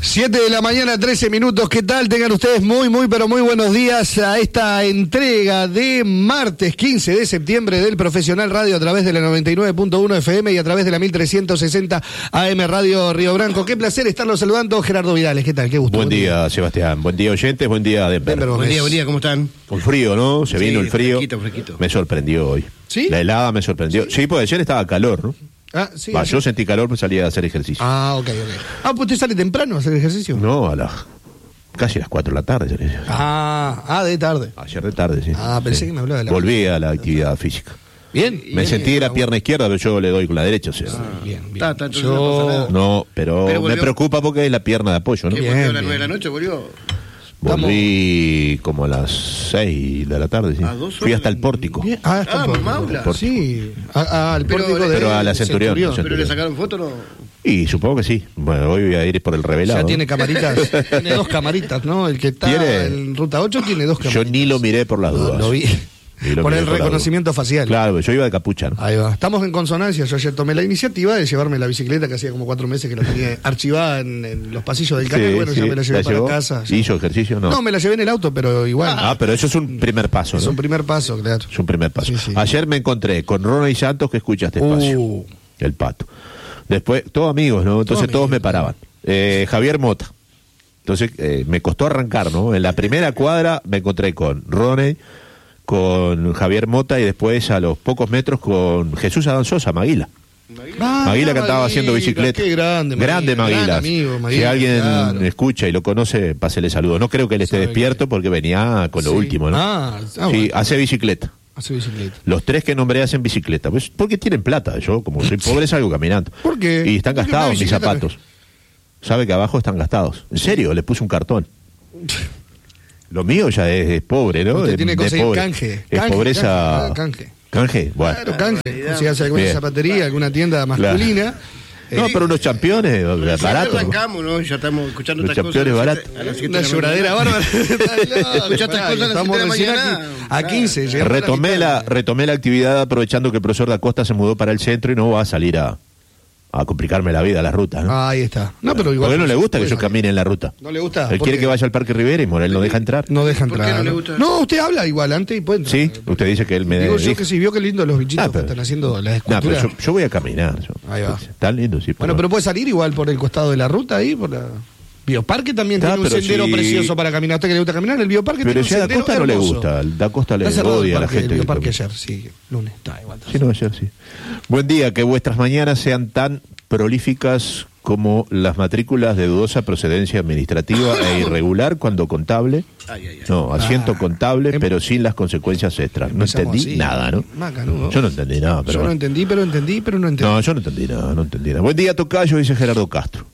7 de la mañana, 13 minutos. ¿Qué tal? Tengan ustedes pero muy buenos días a esta entrega de martes 15 de septiembre del Profesional Radio a través de la 99.1 FM y a través de la 1360 AM Radio Río Branco. Qué placer estarlos saludando, Gerardo Vidales. ¿Qué tal? Qué gusto. Buen día, Sebastián. Buen día, oyentes. Buen día, Denver. Buen día, ¿cómo están? Con frío, ¿no? Se vino el frío. Fresquito. Me sorprendió hoy. ¿Sí? La helada me sorprendió. Sí, porque ayer estaba calor, ¿no? Ah, sí. Yo sentí calor, pues salí a hacer ejercicio. Ah, ok. Ah, pues usted sale temprano a hacer ejercicio. No, casi a las 4 de la tarde. De tarde. Ayer de tarde, sí. Pensé que me hablaba de la... Volví a la actividad física. Bien. Me sentí la pierna izquierda, pero yo le doy con la derecha, o sea. Bien. No, pero me preocupa porque es la pierna de apoyo, ¿no? ¿Qué volvió a las 9 de la noche? Volví como a las 6 de la tarde, sí. Fui hasta el pórtico. Bien. Hasta el pórtico. Sí. Al pórtico pero a la Centurión. ¿Pero le sacaron foto o no? Y supongo que sí. Bueno, hoy voy a ir por el revelado. Ya tiene camaritas. Tiene 2 camaritas, ¿no? El que está en Ruta 8 tiene 2 camaritas. Yo ni lo miré por las dudas. Lo vi. Por el reconocimiento facial. Claro, yo iba de capucha, ¿no? Ahí va. Estamos en consonancia. Yo ayer tomé la iniciativa de llevarme la bicicleta, que hacía como 4 meses que la tenía archivada en los pasillos del canal. Bueno, ya me la llevé para casa. ¿Hizo ejercicio? No, me la llevé en el auto, pero igual. Pero eso es un primer paso, ¿no? Es un primer paso, claro. Es un primer paso. Sí. Ayer me encontré con Ronald Santos, que escucha este espacio. El Pato. Después, todos amigos, ¿no? Entonces todos me paraban. Javier Mota. Entonces me costó arrancar, ¿no? En la primera cuadra me encontré con Ronald, con Javier Mota y después a los pocos metros con Jesús Adán Sosa, Maguila. Maguila que estaba haciendo bicicleta. Qué grande Maguila. Gran amigo, Maguila. Si alguien escucha y lo conoce, pásele saludos. No creo que él esté despierto porque venía con lo último, ¿no? Sí, bueno. hace bicicleta. Los 3 que nombré hacen bicicleta. Pues porque tienen plata. Yo, como soy pobre, salgo caminando. ¿Por qué? Y están gastados mis zapatos. Sabe que abajo están gastados. En serio, le puse un cartón. Lo mío ya es pobre, ¿no? Usted tiene que conseguir canje. Es pobreza. Canje. Bueno. Claro, canje. Si hace alguna zapatería, alguna tienda masculina. No, pero unos championes baratos. Arrancamos, ¿no? Ya estamos escuchando los estas championes cosas. baratos. Una lloradera bárbara. Escuchaste estas cosas estamos recién a 15. Retomé la actividad aprovechando que el profesor da Costa se mudó para el centro y no va a salir a complicarme la vida a la ruta, ¿no? Ahí está. No, pero igual. Porque no le gusta que yo camine en la ruta. No le gusta. Él quiere que vaya al Parque Rivera y Morel no deja entrar. No deja entrar. ¿Por qué no le gusta? No, usted habla igual antes y puede entrar. Sí, usted dice que él me digo yo que sí, vio que lindo los bichitos que están haciendo las esculturas. Pero yo voy a caminar. Ahí va. Tan lindo, sí. Bueno, pero puede salir igual por el costado de la ruta ahí, por la... Bioparque también tiene un sendero precioso para caminar. ¿A usted que le gusta caminar? El Bioparque tiene un sendero hermoso. Pero a Da Costa no le gusta. Da Costa le odia a la gente. El Bioparque ayer, sí. Lunes. Está igual. Sí, no, ayer sí. Buen día. Que vuestras mañanas sean tan prolíficas como las matrículas de dudosa procedencia administrativa e irregular cuando contable. No, asiento contable, pero sin las consecuencias extras. No entendí nada, ¿no? Yo no entendí nada. Yo no entendí, pero no entendí. No, yo no entendí nada. Buen día, tocayo, dice Gerardo Castro.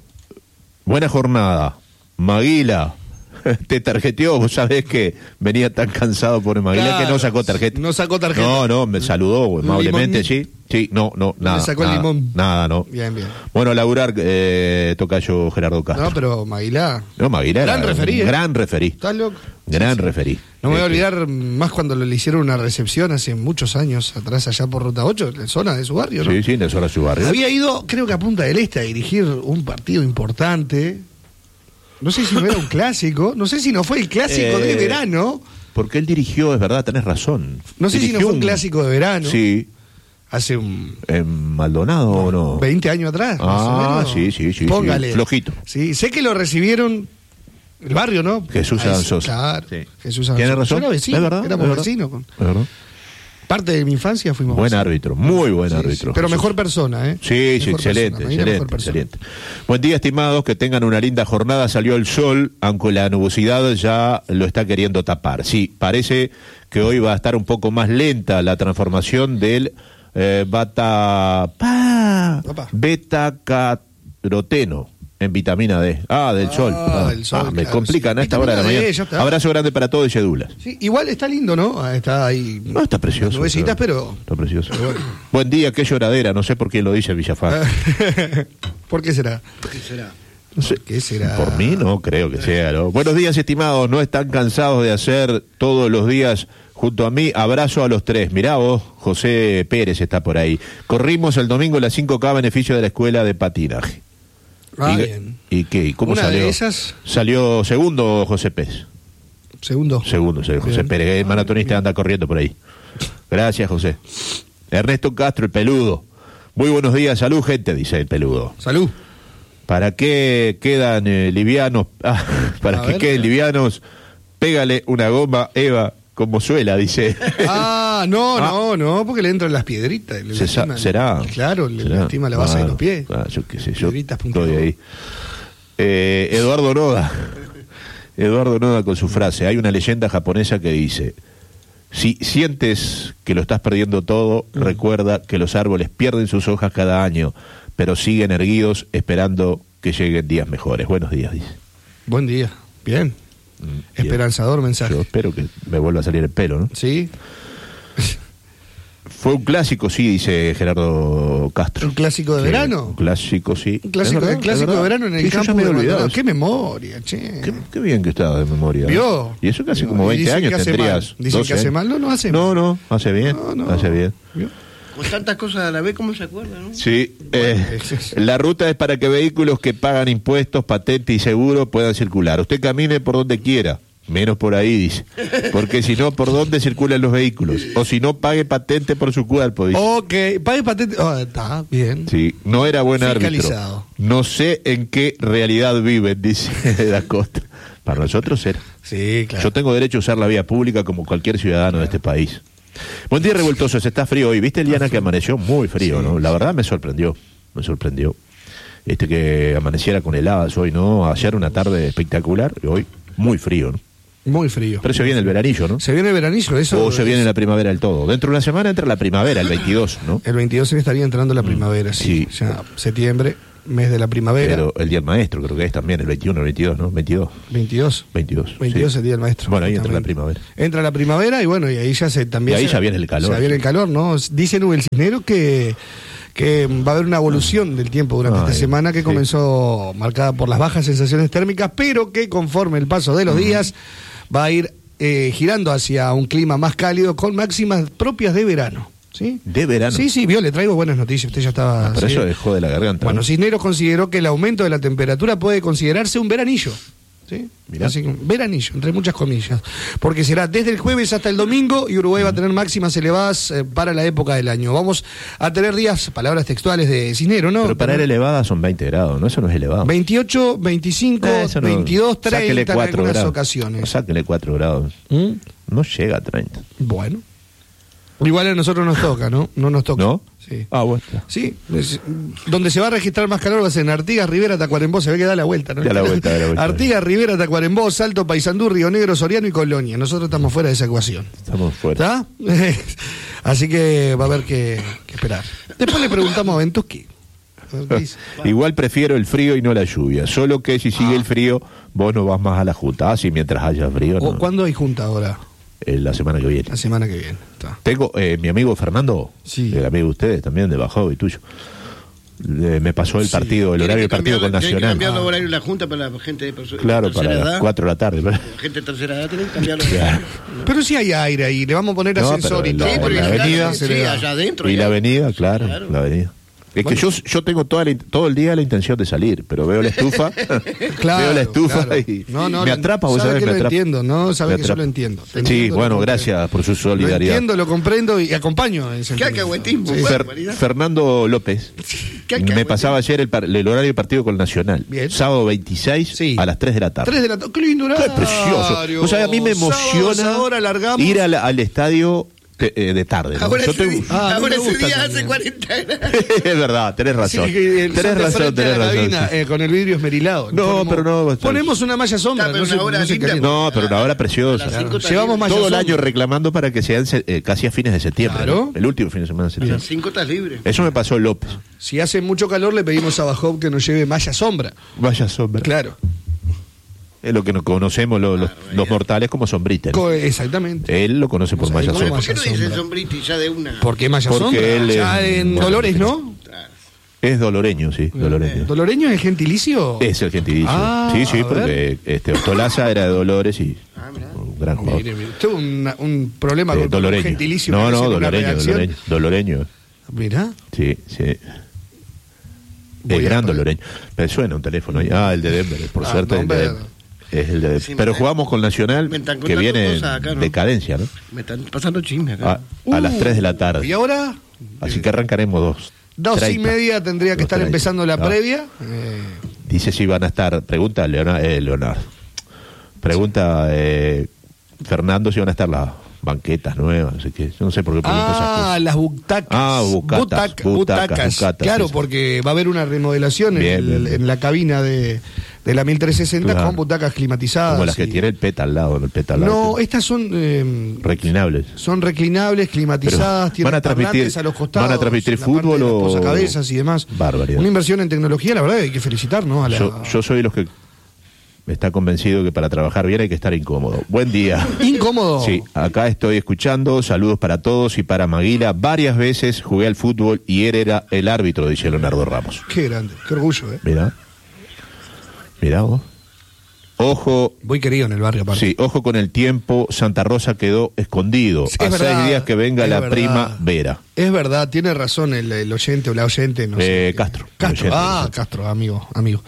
Buena jornada. Maguila, te tarjeteó. Vos sabés que venía tan cansado por Maguila que no sacó tarjeta. No sacó tarjeta. No, me saludó amablemente, sí. Sí, no, nada. Le sacó el limón. Nada, no. Bien. Bueno, laburar, tocayo Gerardo Castro. No, pero Maguila. No, Maguila gran era referí. Gran referí. ¿Estás loco? Gran referí. No me voy a olvidar más cuando le hicieron una recepción hace muchos años atrás, allá por Ruta 8, en zona de su barrio, ¿no? Sí, en la zona de su barrio. Había ido, creo que a Punta del Este, a dirigir un partido importante. No sé si no era un clásico, no sé si no fue el clásico de verano. Porque él dirigió, es verdad, tenés razón. No sé si no fue un clásico de verano. Sí. Hace ¿En Maldonado o no? 20 años atrás. Sí. Póngale. Sí, flojito. Sí, sé que lo recibieron el barrio, ¿no? Jesús Adán Sosa. Claro, sí. Jesús Adán Sosa. ¿Tiene razón? Yo era vecino, es verdad, éramos vecinos. Es verdad. Parte de mi infancia fuimos buen vecinos. Árbitro, muy buen árbitro. Pero mejor persona, ¿eh? Sí, excelente. Buen día, estimados, que tengan una linda jornada. Salió el sol, aunque la nubosidad ya lo está queriendo tapar. Sí, parece que hoy va a estar un poco más lenta la transformación del beta-caroteno en vitamina D. Del sol. Del sol, me claro, complican a esta hora de la mañana. Abrazo grande para todos y Yedulas. Sí, igual está lindo, ¿no? Está ahí. No, está precioso. Nubecitas, pero. Está precioso. Bueno. Buen día, qué lloradera. No sé por quién lo dice Villafán. ¿Por qué será? No sé. ¿Qué será? Por mí no creo que sea, ¿no? Buenos días, estimados. No están cansados de hacer todos los días junto a mí. Abrazo a los 3. Mirá vos, José Pérez está por ahí. Corrimos el domingo las 5K a beneficio de la escuela de patinaje. Bien. ¿Y qué? ¿Y cómo Una salió? de esas. Salió segundo José Pérez. Segundo. José Pérez, el maratonista anda corriendo por ahí. Gracias, José. Ernesto Castro, el peludo. Muy buenos días, salud, gente, dice el peludo. Salud. ¿Para qué quedan livianos? Para que queden livianos, pégale una goma, Eva, como suela, dice. No, porque le entran las piedritas. ¿Será? Claro, le lastima la base de los pies. Yo qué sé, yo Piedritas estoy ahí. Eduardo Noda con su frase. Hay una leyenda japonesa que dice: si sientes que lo estás perdiendo todo, recuerda que los árboles pierden sus hojas cada año, pero siguen erguidos esperando que lleguen días mejores. Buenos días, dice. Buen día. Bien. Esperanzador mensaje. Yo espero que me vuelva a salir el pelo, ¿no? Sí. Fue un clásico, sí, dice Gerardo Castro. ¿Un clásico de verano? Un clásico, sí. Un clásico de verano en el Sí, campo me he de olvidado. Maldonado. Qué memoria, che. Qué bien que estaba de memoria. ¿Vio? Y eso que hace como 20 Dicen años que hace tendrías. mal. Dicen 12 que hace años. mal, no hace mal. No, hace bien. Hace bien. ¿Vio? Con tantas cosas a la vez, ¿cómo se acuerda, no? Sí, la ruta es para que vehículos que pagan impuestos, patente y seguro puedan circular. Usted camine por donde quiera, menos por ahí, dice. Porque si no, ¿por dónde circulan los vehículos? O si no, pague patente por su cuerpo, dice. Ok, pague patente. Está bien. Sí, no era buen árbitro. Fiscalizado. No sé en qué realidad viven, dice Da Costa. Para nosotros era. Sí, claro. Yo tengo derecho a usar la vía pública como cualquier ciudadano de este país. Buen día, revoltosos. Está frío hoy. ¿Viste, Eliana, que amaneció muy frío, no? La verdad me sorprendió. Que amaneciera con heladas hoy, ¿no? Ayer una tarde espectacular y hoy muy frío, ¿no? Muy frío. Pero se viene el veranillo, ¿no? Se viene el veranillo, eso. O se viene la primavera del todo. Dentro de una semana entra la primavera, el 22, ¿no? El 22 se me estaría entrando la primavera, sí. Ya septiembre, mes de la primavera. Pero el Día del Maestro creo que es también, el 21, el 22, ¿no? 22. 22 sí. es el Día del Maestro. Bueno, ahí entra la primavera. Entra la primavera y bueno, y ahí ya también. Y ahí ya viene el calor. Ya viene el calor, ¿no? Dice Nubel Cisnero que va a haber una evolución del tiempo durante esta semana que comenzó marcada por las bajas sensaciones térmicas, pero que conforme el paso de los días va a ir girando hacia un clima más cálido con máximas propias de verano. ¿Sí? ¿De verano? Sí, vio, le traigo buenas noticias. Usted ya estaba. Pero eso dejó de la garganta. Bueno, Cisneros consideró que el aumento de la temperatura puede considerarse un veranillo. ¿Sí? Mirá. Así que, veranillo, entre muchas comillas. Porque será desde el jueves hasta el domingo y Uruguay va a tener máximas elevadas para la época del año. Vamos a tener días, palabras textuales de Cisneros, ¿no? Pero para él elevada son 20 grados, ¿no? Eso no es elevado. 28, 25, Eso no, 22, 30 sáquele en 4 algunas grados. ocasiones. Sáquele 4 grados. No llega a 30. Bueno. Igual a nosotros nos toca, ¿no? No nos toca. ¿No? Sí. Ah, bueno. Sí, donde se va a registrar más calor va a ser en Artigas, Rivera, Tacuarembó, se ve que da la vuelta, ¿no? Da la vuelta. Artigas, Rivera, Tacuarembó, Salto, Paysandú, Río Negro, Soriano y Colonia. Nosotros estamos fuera de esa ecuación. Estamos fuera. ¿Está? Así que va a haber que esperar. Después le preguntamos a Ventusky. Igual prefiero el frío y no la lluvia. Solo que si sigue el frío, vos no vas más a la junta. Así mientras haya frío. No. ¿Cuándo hay junta ahora? La semana que viene. La semana que viene. Está. Tengo mi amigo Fernando, Sí. el amigo de ustedes también, de Bajado y tuyo. Me pasó el partido, el horario del partido con Tienen que Nacional. cambiar el horario de la Junta para la gente de Claro, tercera para edad. las 4 de la tarde. La gente de tercera edad tienen que cambiarlo. Claro. Pero si hay aire ahí, le vamos a poner No, ascensor pero y todo. Sí, pero la claro, avenida sí, allá adentro. Y ya. la avenida, claro. La avenida. Es que yo tengo todo el día la intención de salir, pero veo la estufa, Claro, veo la estufa claro. y No, me atrapa, vos sabe sabés, que me lo atrapa. entiendo, ¿no? Sabe Me que yo atrapa. lo entiendo. Te Sí, entiendo, bueno, lo comprendo. gracias por su Lo solidaridad. entiendo, lo comprendo y acompaño en ese ¿Qué sentido. alcahuetismo? Sí. Bueno, Fernando López me pasaba ayer el horario del partido con Nacional. Bien. Sábado 26 Sí. a las 3 de la tarde. 3 de la tarde. Qué lindo Qué horario. precioso. O sea, a mí me emociona Ahora alargamos. ir al estadio de tarde. ¿no? Ahora Yo ese, tengo- ahora me ese gusta día también. hace 40 grados. Es verdad, tenés razón. Sí, que el sol tenés de razón, frente a tenés la razón. cabina, sí. con el vidrio esmerilado. No, pero no. Ponemos una malla sombra. Está, pero no se- una hora no se linda. caliente. No, pero una hora preciosa. A las Claro. 5 está Llevamos libre. malla Todo el sombra. año reclamando para que sean casi a fines de septiembre. Claro. ¿no? El último fin de semana de A septiembre. las 5 estás libre. Eso me pasó López. Si hace mucho calor, le pedimos a Bajov que nos lleve malla sombra. Vaya sombra. Claro. Es lo que nos conocemos los mortales como sombrita. ¿no? Exactamente. Él lo conoce por Sí, malla ¿cómo sombra. ¿Por qué no Malla dicen sombra. sombriti ya de una? ¿Por qué malla Porque sombra? él Ya es- en bueno, Dolores, ¿no? Claro. Es doloreño, sí. Doloreño. ¿Doloreño es gentilicio? Es el gentilicio. Ah, sí, a porque Ostolaza era de Dolores y Ah, mirá. un gran jugador. Mire, tuve un problema con Doloreño. gentilicio. No, parece, en una doloreño, redacción. doloreño. Mirá. Sí, sí. Voy el a gran poner. Loreño. Me suena un teléfono ahí. El de Denver, por suerte. no, El de pero- Denver. Es el de Sí, pero me jugamos con Nacional, me están que contando viene cosas acá, en ¿no? decadencia, ¿no? Me están pasando chismes acá. A las 3 de la tarde. ¿Y ahora? Así que arrancaremos 2:30 tendría que estar 2:30. empezando la Ah. previa. Dice si van a estar, pregunta Leonardo. Pregunta Fernando si van a estar las banquetas nuevas, así que yo no sé por qué pregunta esas cosas. Las butacas. Butacas, Claro, sí. porque va a haber una remodelación Bien, bien. en la cabina de la 1360 Claro. con butacas climatizadas. Como las que y- tiene el PETA al lado, el PETA al lado. No, estas son Reclinables. reclinables, climatizadas, Pero, tienen ¿van a transmitir- parlantes a los costados, van a transmitir en la parte fútbol de los o- posacabezas y demás. Barbaridad. Una inversión en tecnología, la verdad, hay que felicitar, ¿no? A la- Yo soy de los que está convencido que para trabajar bien hay que estar incómodo. Buen día. Incómodo. Sí, acá estoy escuchando, saludos para todos y para Maguila. Varias veces jugué al fútbol y él era el árbitro, dice Leonardo Ramos. Qué grande, qué orgullo, ¿eh? Mirá vos. Ojo, Muy querido en el barrio, aparte. sí, ojo con el tiempo, Santa Rosa quedó escondido. Sí, A es verdad, 6 días que venga es la verdad. primavera. Es verdad, tiene razón el oyente o la oyente, no sé. Castro. Castro, Oyente. Castro, amigo.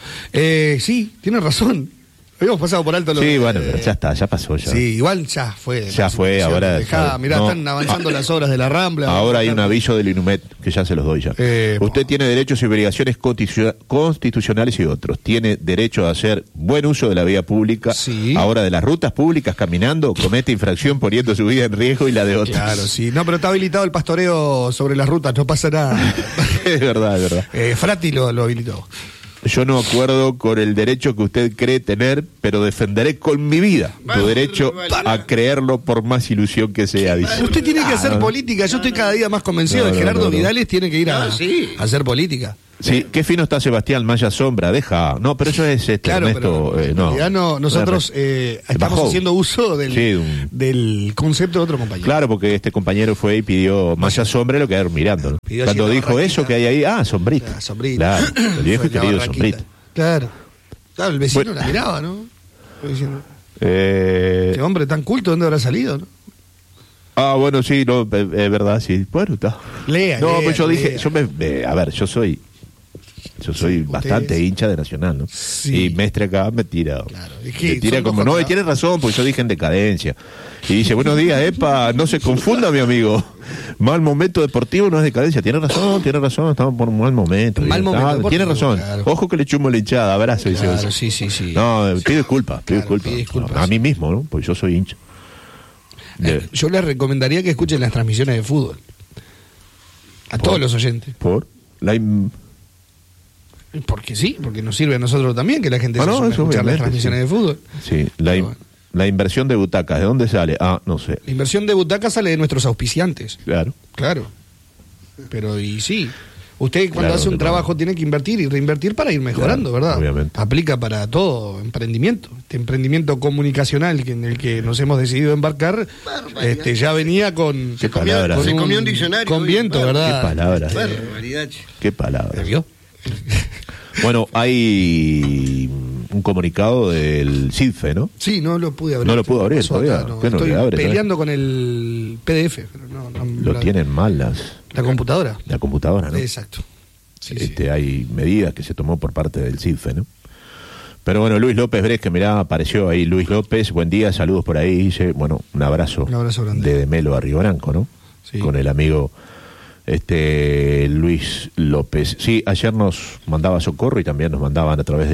Sí, tiene razón. Habíamos pasado por alto lo Sí, de- bueno, pero ya está, ya pasó ya. Sí, igual ya fue. Ya fue, ahora- Mirá, no. están avanzando las obras de la Rambla. Ahora hay un aviso del INUMED que ya se los doy ya. Usted tiene derechos y obligaciones constitucionales y otros. Tiene derecho a hacer buen uso de la vía pública. Sí. Ahora de las rutas públicas caminando, comete infracción poniendo su vida en riesgo y la de otros. Claro, sí. No, pero está habilitado el pastoreo sobre las rutas, no pasa nada. Es verdad, es verdad. Frati lo habilitó. Yo no acuerdo con el derecho que usted cree tener, pero defenderé con mi vida tu derecho a creerlo por más ilusión que sea, dice. Usted tiene que hacer no. política. Yo estoy cada día más convencido No, de que Gerardo no. Vidales tiene que ir a sí. hacer política. Sí, qué fino está Sebastián Maya Sombra, deja. No, pero eso es Claro, Ernesto, pero en no. realidad nosotros estamos Bajó. haciendo uso Sí, del concepto de otro compañero. Claro, porque este compañero fue y pidió Maya Sombra y lo quedaron mirando, ¿no? Pidió Cuando allí en la dijo barraquita. eso que hay ahí, sombrita. La sombrita. Claro, el viejo y Fue la querido barraquita. sombrita. Claro. Claro, el vecino Bueno. la miraba, ¿no? Fue diciendo, Eh, qué hombre tan culto, ¿dónde habrá salido? ¿No? bueno, sí, no, es verdad, sí. Bueno, está. Lea, No, lea, pues yo dije, lea. a ver, yo soy bastante ustedes- hincha de Nacional, ¿no? Sí. Y Mestre acá me tira. Claro, es que Me tira son dos como, no, y contra- tiene razón, porque yo dije en decadencia. Y dice, buenos días, epa, no se confunda, mi amigo. Mal momento deportivo no es decadencia. Tiene razón, estamos por un mal momento. Mal momento deportivo, tiene razón. claro. Ojo que le chumo la hinchada, abrazo, dice. Claro, sí, sí, sí. No, pido disculpas, Claro, pide disculpas. A mí mismo, ¿no? Porque yo soy hincha. Yo les recomendaría que escuchen las transmisiones de fútbol. A todos los oyentes. ¿Por? Porque sí, porque nos sirve a nosotros también que la gente Ah, se no, sume a eso escuchar las obviamente, transmisiones sí. de fútbol. Sí, Pero bueno. la inversión de butacas, ¿de dónde sale? No sé. La inversión de butacas sale de nuestros auspiciantes. Claro. Claro. Pero y sí. Usted cuando Claro, hace un no. trabajo tiene que invertir y reinvertir para ir mejorando, Claro, ¿verdad? obviamente. Aplica para todo emprendimiento. Este emprendimiento comunicacional en el que nos hemos decidido embarcar, ya venía con, Qué palabra. con Se comió un diccionario. con hoy. viento, Bueno, ¿verdad? Qué palabra. Barbaridad, che. Qué palabra. ¿Vio? Bueno, hay un comunicado del CIDFE, ¿no? Sí, no lo pude abrir. No lo pudo abrir Pasó todavía. acá, no. ¿Qué no Estoy le abre, peleando con el PDF, pero no Lo la, tienen mal la computadora. la computadora, ¿no? Exacto. Sí, sí. Hay medidas que se tomó por parte del CIDFE, ¿no? Pero bueno, Luis López Bres, que mirá, apareció ahí Luis López, buen día, saludos por ahí, dice, bueno, un abrazo grande. de Melo a Río Branco, ¿no? Sí. Con el amigo Luis López. Sí, ayer nos mandaba socorro y también nos mandaban a través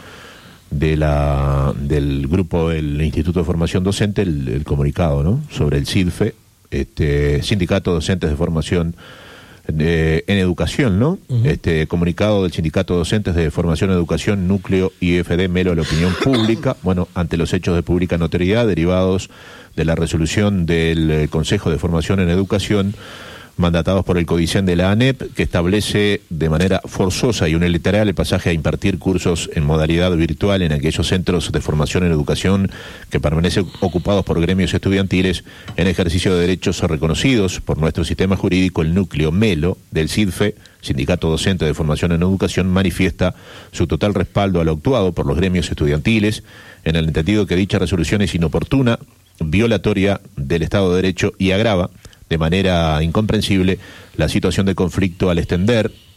del grupo del Instituto de Formación Docente el comunicado, ¿no? Sobre el CIDFE, Sindicato de Docentes de Formación en Educación, ¿no? Uh-huh. Comunicado del Sindicato de Docentes de Formación en Educación, Núcleo IFD Melo a la opinión pública, bueno, ante los hechos de pública notoriedad derivados de la resolución del Consejo de Formación en Educación, mandatados por el Codicen de la ANEP, que establece de manera forzosa y unilateral el pasaje a impartir cursos en modalidad virtual en aquellos centros de formación en educación que permanecen ocupados por gremios estudiantiles en ejercicio de derechos reconocidos por nuestro sistema jurídico. El núcleo MELO del CIDFE, Sindicato Docente de Formación en Educación, manifiesta su total respaldo a lo actuado por los gremios estudiantiles, en el entendido que dicha resolución es inoportuna, violatoria del Estado de Derecho y agrava de manera incomprensible la situación de conflicto al extender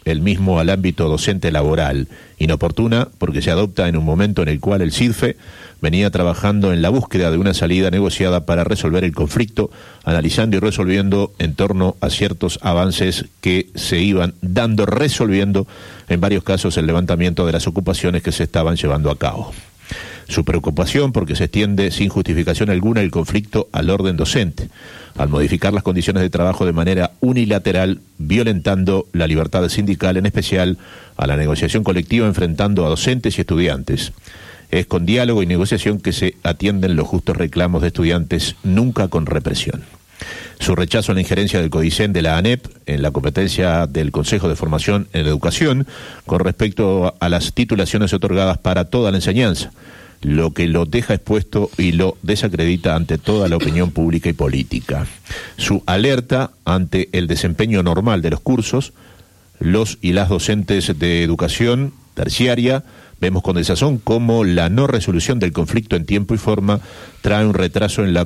el mismo al ámbito docente laboral, inoportuna porque se adopta en un momento en el cual el CIDFE venía trabajando en la búsqueda de una salida negociada para resolver el conflicto, analizando y resolviendo en torno a ciertos avances que se iban dando, resolviendo en varios casos el levantamiento de las ocupaciones que se estaban llevando a cabo. Su preocupación porque se extiende sin justificación alguna el conflicto al orden docente, al modificar las condiciones de trabajo de manera unilateral, violentando la libertad sindical, en especial a la negociación colectiva enfrentando a docentes y estudiantes. Es con diálogo y negociación que se atienden los justos reclamos de estudiantes, nunca con represión. Su rechazo a la injerencia del CODICEN de la ANEP en la competencia del Consejo de Formación en Educación con respecto a las titulaciones otorgadas para toda la enseñanza, lo que lo deja expuesto y lo desacredita ante toda la opinión pública y política. Su alerta ante el desempeño normal de los cursos, los y las docentes de educación terciaria, vemos con desazón cómo la no resolución del conflicto en tiempo y forma trae un retraso en la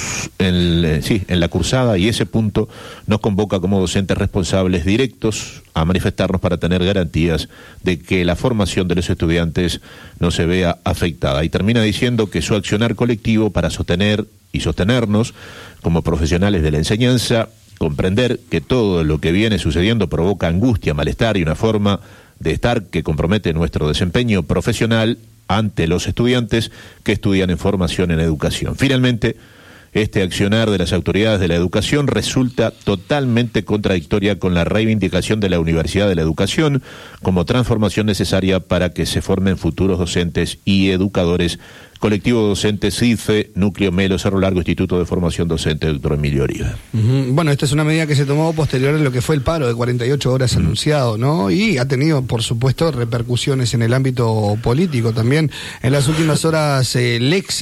cursada, y ese punto nos convoca como docentes responsables directos a manifestarnos para tener garantías de que la formación de los estudiantes no se vea afectada. Y termina diciendo que su accionar colectivo para sostener y sostenernos como profesionales de la enseñanza, comprender que todo lo que viene sucediendo provoca angustia, malestar y una forma de estar que compromete nuestro desempeño profesional ante los estudiantes que estudian en formación en educación. Finalmente, este accionar de las autoridades de la educación resulta totalmente contradictoria con la reivindicación de la Universidad de la Educación como transformación necesaria para que se formen futuros docentes y educadores. Colectivo Docente CIDFE, Núcleo Melo, Cerro Largo, Instituto de Formación Docente, doctor Emilio Oribe. Bueno, esta es una medida que se tomó posterior a lo que fue el paro de 48 horas anunciado, ¿no? Y ha tenido, por supuesto, repercusiones en el ámbito político también. En las últimas horas, el ex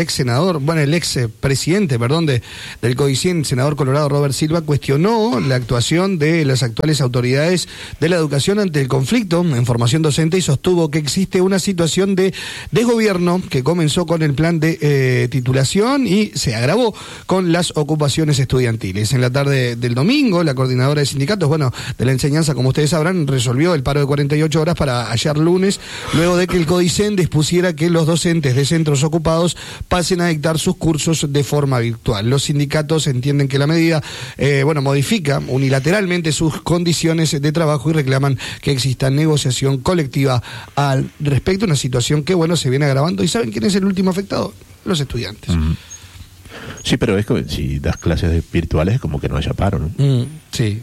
presidente del CODICEN, senador colorado Robert Silva, cuestionó la actuación de las actuales autoridades de la educación ante el conflicto en formación docente y sostuvo que existe una situación de desgobierno que comenzó con el plan de titulación y se agravó con las ocupaciones estudiantiles. En la tarde del domingo, la coordinadora de sindicatos, de la enseñanza, como ustedes sabrán, resolvió el paro de 48 horas para ayer lunes, luego de que el CODICEN dispusiera que los docentes de centros ocupados pasen a dictar sus cursos de forma virtual. Los sindicatos entienden que la medida, modifica unilateralmente sus condiciones de trabajo y reclaman que exista negociación colectiva al respecto, una situación que, se viene agravando. ¿Y saben quién es el último afectado? Los estudiantes. Sí, pero es que si das clases virtuales es como que no haya paro, ¿no? Sí.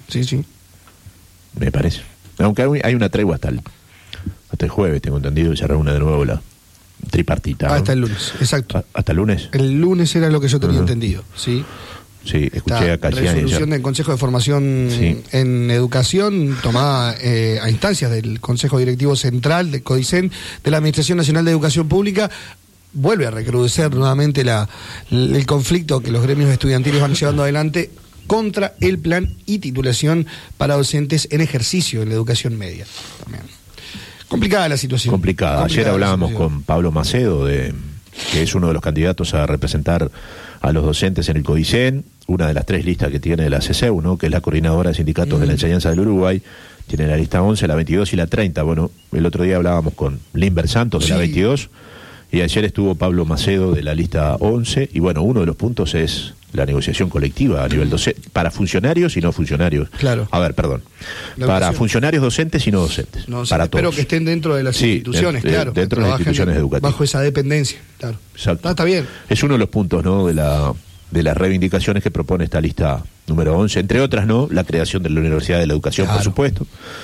Me parece. Aunque hay una tregua hasta el jueves, tengo entendido, y se reúne de nuevo la tripartita, ¿no? Hasta el lunes, exacto. ¿Hasta el lunes? El lunes era lo que yo tenía entendido, ¿sí? Sí, escuché a Cassiani. Resolución del Consejo de Formación en Educación, tomada a instancias del Consejo Directivo Central del CODICEN, de la Administración Nacional de Educación Pública, vuelve a recrudecer nuevamente el conflicto que los gremios estudiantiles van llevando adelante contra el plan y titulación para docentes en ejercicio en la educación media. También. Complicada la situación. Complicada. Ayer hablábamos con Pablo Macedo, que es uno de los candidatos a representar a los docentes en el CODICEN, una de las 3 listas que tiene la CCEU, ¿no? Que es la coordinadora de sindicatos de la enseñanza del Uruguay. Tiene la lista 11, la 22 y la 30. El otro día hablábamos con Limber Santos de la 22, y ayer estuvo Pablo Macedo de la lista 11, y uno de los puntos es la negociación colectiva a nivel docente, para funcionarios y no funcionarios. Claro. Para funcionarios docentes y no docentes. Para todos. Espero que estén dentro de las instituciones, claro. Dentro de las instituciones educativas. Bajo esa dependencia, claro. Exacto. Está bien. Es uno de los puntos, ¿no?, de las reivindicaciones que propone esta lista número 11, entre otras, ¿no?, la creación de la Universidad de la Educación, por supuesto,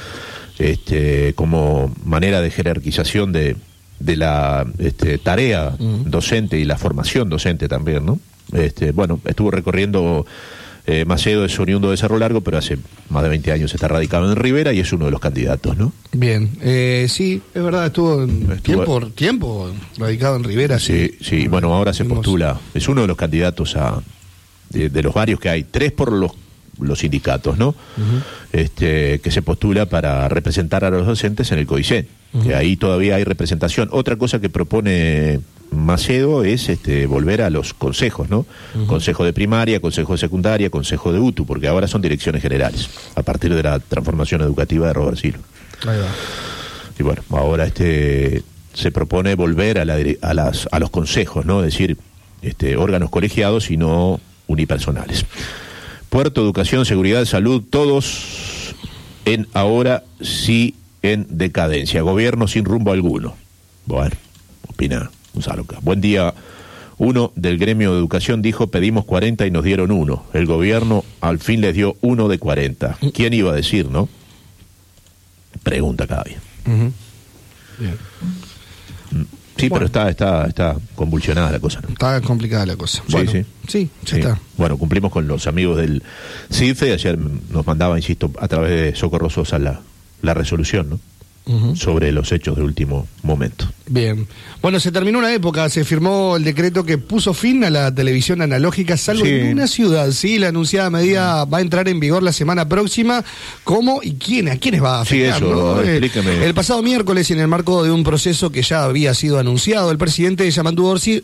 como manera de jerarquización de la tarea docente y la formación docente también, ¿no? Estuvo recorriendo Macedo, es oriundo de Cerro Largo, pero hace más de 20 años está radicado en Rivera y es uno de los candidatos, ¿no? Bien, sí, es verdad, estuvo tiempo radicado en Rivera. Sí, ahora se postula, es uno de los candidatos de los varios que hay, 3 por los sindicatos, ¿no? Que se postula para representar a los docentes en el CODICEN, que ahí todavía hay representación. Otra cosa que propone Macedo es volver a los consejos, ¿no? Consejo de primaria, consejo de secundaria, consejo de UTU, porque ahora son direcciones generales, a partir de la transformación educativa de Robert Silo. Ahí va. Y bueno, ahora se propone volver a los consejos, ¿no? Es decir, órganos colegiados y no unipersonales. Puerto, educación, seguridad, salud, todos ahora sí en decadencia. Gobierno sin rumbo alguno. Bueno, opina Gonzalo. Buen día. Uno del gremio de educación dijo: pedimos 40 y nos dieron 1. El gobierno al fin les dio 1 de 40. ¿Quién iba a decir, no? Pregunta cada día. Bien. Sí, Bueno. pero está convulsionada la cosa, ¿no? Está complicada la cosa. Bueno, sí, ya está. Bueno, cumplimos con los amigos del CIFE. Ayer nos mandaba, insisto, a través de Socorro Sosa la resolución, ¿no? Sobre los hechos de último momento. Bien. Bueno, se terminó una época, se firmó el decreto que puso fin a la televisión analógica, salvo en una ciudad, ¿sí? La anunciada medida va a entrar en vigor la semana próxima. ¿Cómo y quién? ¿A quiénes va a afectar? Sí, eso, ¿no? explíqueme. El pasado miércoles, en el marco de un proceso que ya había sido anunciado, el presidente Yamandu Orsi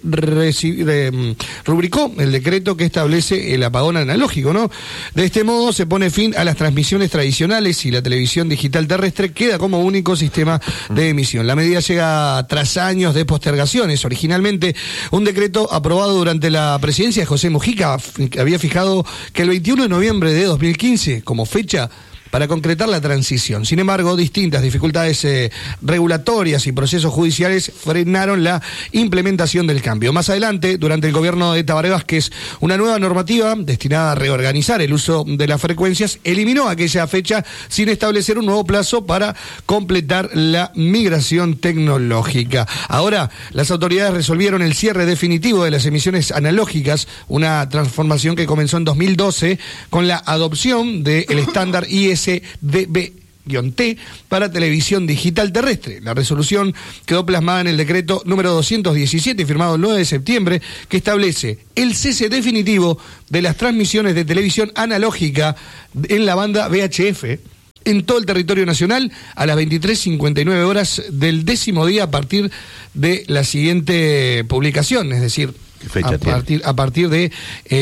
rubricó el decreto que establece el apagón analógico, ¿no? De este modo se pone fin a las transmisiones tradicionales y la televisión digital terrestre queda como único sistema de emisión. La medida llega tras años de postergaciones. Originalmente, un decreto aprobado durante la presidencia de José Mujica había fijado que el 21 de noviembre de 2015 como fecha para concretar la transición. Sin embargo, distintas dificultades regulatorias y procesos judiciales frenaron la implementación del cambio. Más adelante, durante el gobierno de Tabaré Vázquez, una nueva normativa destinada a reorganizar el uso de las frecuencias eliminó aquella fecha sin establecer un nuevo plazo para completar la migración tecnológica. Ahora, las autoridades resolvieron el cierre definitivo de las emisiones analógicas, una transformación que comenzó en 2012 con la adopción del estándar ISDB-T para televisión digital terrestre. La resolución quedó plasmada en el decreto número 217, firmado el 9 de septiembre, que establece el cese definitivo de las transmisiones de televisión analógica en la banda VHF en todo el territorio nacional a las 23:59 horas del 10º día a partir de la siguiente publicación, es decir, ¿qué fecha a partir de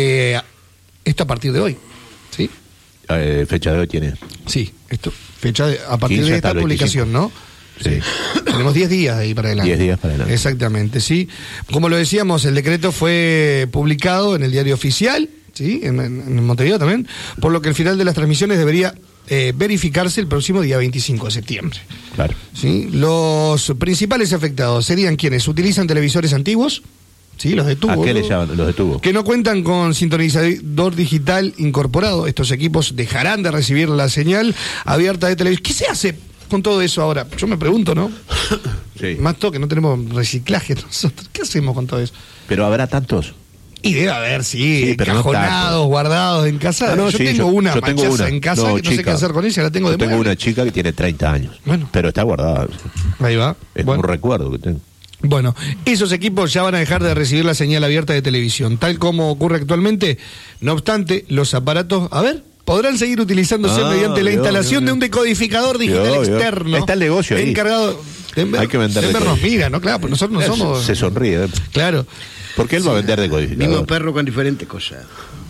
esto a partir de hoy, ¿sí? Fecha de hoy tiene. Sí, a partir de esta publicación, ¿no? Sí. Tenemos 10 días de ahí para adelante. 10 días para adelante. Exactamente, sí. Como lo decíamos, el decreto fue publicado en el Diario Oficial, ¿sí? En Montevideo también, por lo que el final de las transmisiones debería verificarse el próximo día 25 de septiembre. Claro. ¿Sí? Los principales afectados serían quienes utilizan televisores antiguos, sí, los de tubo. ¿A qué le llaman los de tubo? Que no cuentan con sintonizador digital incorporado. Estos equipos dejarán de recibir la señal abierta de televisión. ¿Qué se hace con todo eso ahora? Yo me pregunto, ¿no? Sí. Más todo que no tenemos reciclaje nosotros. ¿Qué hacemos con todo eso? Pero habrá tantos. Y debe haber, sí pero no encajonados, tanto. guardados en casa. No, yo sí, tengo una machaza en casa no, que no sé qué hacer con ella, la tengo de tengo mueble. una chica que tiene 30 años. Bueno. Pero está guardada. Ahí va. Es Bueno. un recuerdo que tengo. Bueno, esos equipos ya van a dejar de recibir la señal abierta de televisión, tal como ocurre actualmente. No obstante, los aparatos, podrán seguir utilizándose mediante la instalación de un decodificador digital externo. Está el negocio ahí. Encargado de Hay que vender nos mira, ¿no? Claro, pues nosotros no somos... Se sonríe. Claro. Porque él va a vender decodificador. Mismo perro con diferentes cosas.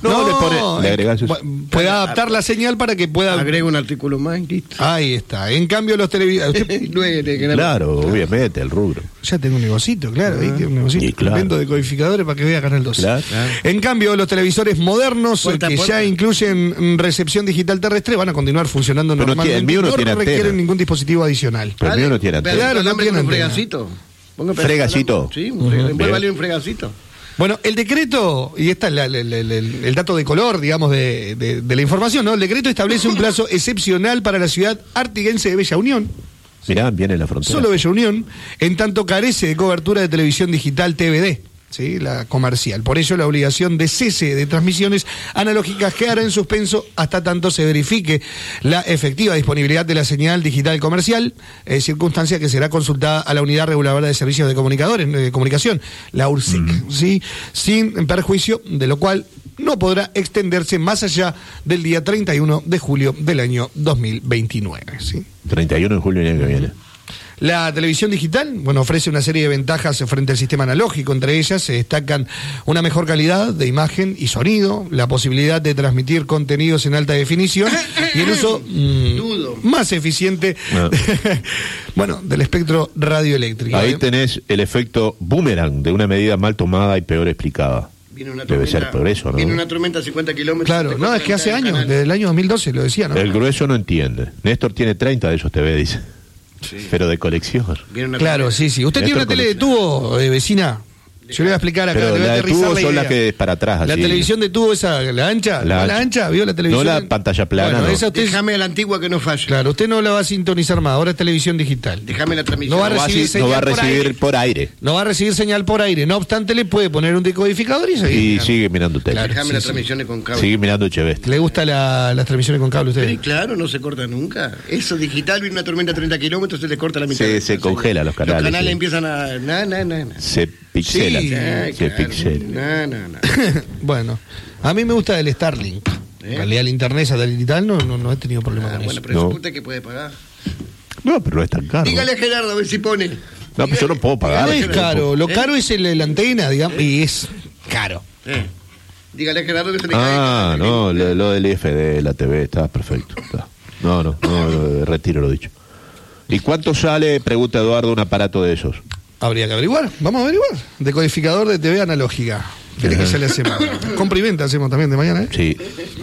Le agregás eso. Puede adaptar la señal para que pueda... Agrega un artículo más y listo. Ahí está. En cambio, los televisores... Claro, obviamente, el rubro. Ya tengo un negocito, claro. Ahí tengo un negocito. Y claro. Vendo decodificadores para que vea Canal 12. Claro. En cambio, los televisores modernos que ya incluyen recepción digital terrestre van a continuar funcionando Pero normalmente. el mío no tiene requieren antena. ningún dispositivo adicional. Pero el mío no tiene antena. Claro, no tiene un antena. fregacito. Fregacito. Sí, puede valer un fregacito. Bueno, el decreto, y está el dato de color, digamos, de la información, ¿no? El decreto establece un plazo excepcional para la ciudad artiguense de Bella Unión. Mirá, viene la frontera. Solo Bella Unión, en tanto carece de cobertura de televisión digital TVD, ¿sí? La comercial. Por ello, la obligación de cese de transmisiones analógicas quedará en suspenso hasta tanto se verifique la efectiva disponibilidad de la señal digital comercial, circunstancia que será consultada a la Unidad Reguladora de Servicios de Comunicación, la URSEC, ¿sí? Sin perjuicio de lo cual no podrá extenderse más allá del día 31 de julio del año 2029, ¿sí? 31 de julio del año que viene. La televisión digital, bueno, ofrece una serie de ventajas frente al sistema analógico. Entre ellas se destacan una mejor calidad de imagen y sonido, la posibilidad de transmitir contenidos en alta definición y el uso más eficiente bueno, del espectro radioeléctrico. Ahí tenés el efecto boomerang de una medida mal tomada y peor explicada. Debe ser por eso, ¿no? Viene una tormenta a 50 kilómetros. Claro, no, es que hace años, desde el año 2012 lo decía, ¿no? El grueso no entiende. Néstor tiene 30 de esos TV, dice. Sí. Pero de colección. Claro, sí. ¿Usted tiene una tele de tubo, vecina? Yo le voy a explicar acá. Pero la de tubo son las que es para atrás. La así. televisión de tubo, esa, la ancha. ¿La ancha? ¿Vio la televisión? No la pantalla plana. Bueno, no. Esa usted... Déjame a la antigua que no falla. Claro, usted no la va a sintonizar más. Ahora es televisión digital. Déjame la transmisión. No va a recibir por aire. No va a recibir señal por aire. No obstante, le puede poner un decodificador y seguir. Y sigue mirando tele. Claro, déjame las transmisiones con cable. Sigue mirando Cheveste. ¿Le gustan las transmisiones con cable a usted? Sí, claro, no se corta nunca. Eso digital, viene una tormenta a 30 kilómetros, se le corta la mitad. Se congela los canales. Los canales empiezan a... Se pixelan. No. Bueno, a mí me gusta el Starlink. En realidad el internet satelital no he tenido problema con eso. Pero usted que puede pagar. No, pero no es tan caro. Dígale a Gerardo a ver si pone. No, pues yo no puedo pagar. No es caro, lo caro es la antena, digamos, y es caro. Dígale a Gerardo que se le cae. No, lo del IFD, la TV, está perfecto. Está. No, retiro lo dicho. ¿Y cuánto sale, pregunta Eduardo, un aparato de esos? Habría que averiguar, vamos a averiguar. Decodificador de TV analógica. ¿Qué que sale hace más? Compra y venta hacemos también de mañana, ¿eh? Sí.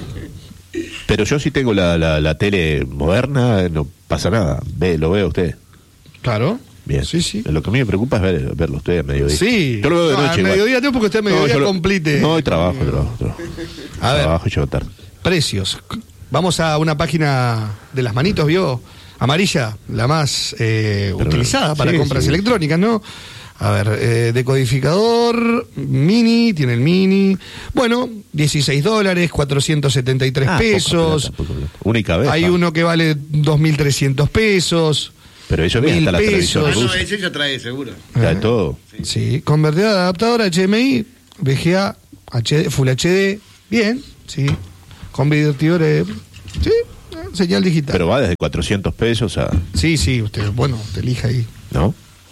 Pero yo sí tengo la tele moderna, no pasa nada. Lo veo usted. Claro. Bien. Sí. Lo que a mí me preocupa es verlo usted a mediodía. Sí. Yo lo veo de noche. A mediodía no, porque usted a mediodía complete. No, trabajo. A ver. Trabajo y llego tarde. Precios. Vamos a una página de las manitos, ¿vio? Amarilla, la más utilizada para compras electrónicas, ¿no? A ver, decodificador mini, tiene el mini. Bueno, $16, 473 pesos. Única vez. Hay uno que vale 2.300 pesos. Pero eso viene hasta la televisión rusa. No, ese ya trae seguro. Trae todo. Sí, convertidor de adaptador HDMI, VGA, HD, Full HD, bien, sí. Convertidores, sí, señal digital. Pero va desde 400 pesos a... Sí, usted elija ahí. ¿No?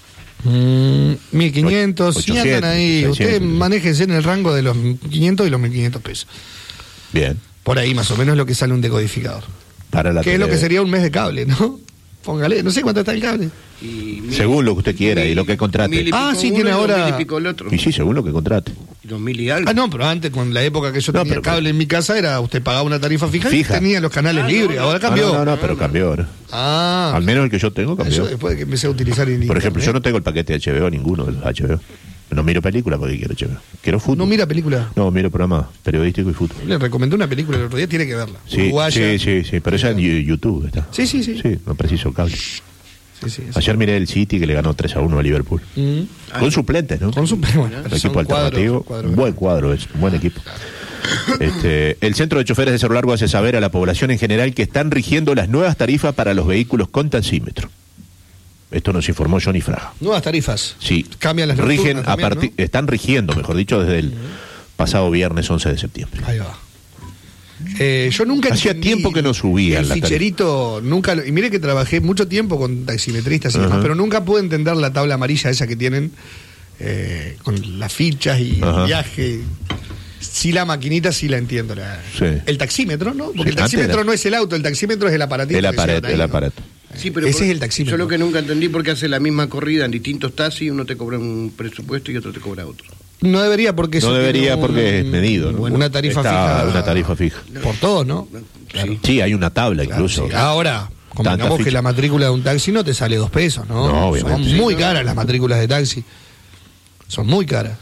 1.500, si andan ahí, 600, usted manéjese en el rango de los 500 y los 1.500 pesos. Bien. Por ahí más o menos lo que sale un decodificador. Para la que es lo que sería un mes de cable, ¿no? Póngale, no sé cuánto está el cable. Según lo que usted quiera y lo que contrate. Sí, tiene ahora... Y sí, según lo que contrate. 2.000 y algo. No, pero antes, con la época que yo tenía cable en mi casa, era usted pagaba una tarifa fija y tenía los canales libres. Ahora cambió. Pero cambió. ¿no? Al menos el que yo tengo cambió. Eso después de que empecé a utilizar el Por ejemplo, yo no tengo el paquete de HBO, ninguno de los HBO. No miro película porque quiero HBO. Quiero fútbol. ¿No mira película? No, miro programas periodísticos y fútbol. Le recomendé una película el otro día, tiene que verla. Sí, pero esa en YouTube está. Sí. Sí, no preciso cable. Sí, ayer miré el City que le ganó 3-1 a Liverpool. Con suplentes, ¿no? Con suplentes. Bueno, el equipo alternativo. Un buen cuadro, es un buen equipo. El Centro de Choferes de Cerro Largo hace saber a la población en general que están rigiendo las nuevas tarifas para los vehículos con taxímetro. Esto nos informó Johnny Fraga. Nuevas tarifas. Sí. Cambian las rigen también, ¿no? Están rigiendo, mejor dicho, desde el pasado viernes 11 de septiembre. Ahí va. Yo nunca hacía tiempo que no subía el ficherito, nunca, y mire que trabajé mucho tiempo con taximetristas y demás, pero nunca pude entender la tabla amarilla esa que tienen con las fichas y el viaje. Sí, la maquinita sí la entiendo. El taxímetro, ¿no? Porque el taxímetro no es el auto, el taxímetro es el aparatito. El aparato. Sí, pero ese es el taxímetro. Yo lo que nunca entendí porque hace la misma corrida en distintos taxis, uno te cobra un presupuesto y otro te cobra otro. No debería porque es medido, ¿no? Una tarifa fija. Una tarifa fija. Por todo, ¿no? Claro. Sí, hay una tabla incluso. Sí. Ahora, convengamos que la matrícula de un taxi no te sale $2, ¿no? No, obviamente. Son muy caras las matrículas de taxi. Son muy caras.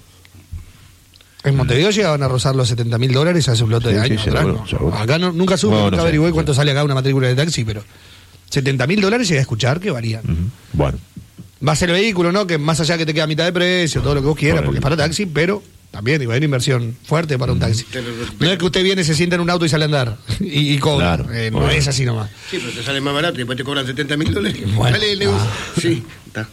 En Montevideo llegaban a rozar los $70.000 hace un lote de años atrás, ¿no? Acá nunca supe, nunca averigué cuánto sale acá una matrícula de taxi, pero $70.000 llegué a escuchar que varían. Bueno. Va a ser el vehículo, ¿no? Que más allá que te queda a mitad de precio, todo lo que vos quieras, porque es para taxi, pero también digo, hay una inversión fuerte para un taxi. No es que usted viene, se sienta en un auto y sale a andar y cobra. Claro, no es así nomás. Sí, pero te sale más barato y después te cobran $70.000. Bueno, sí, está.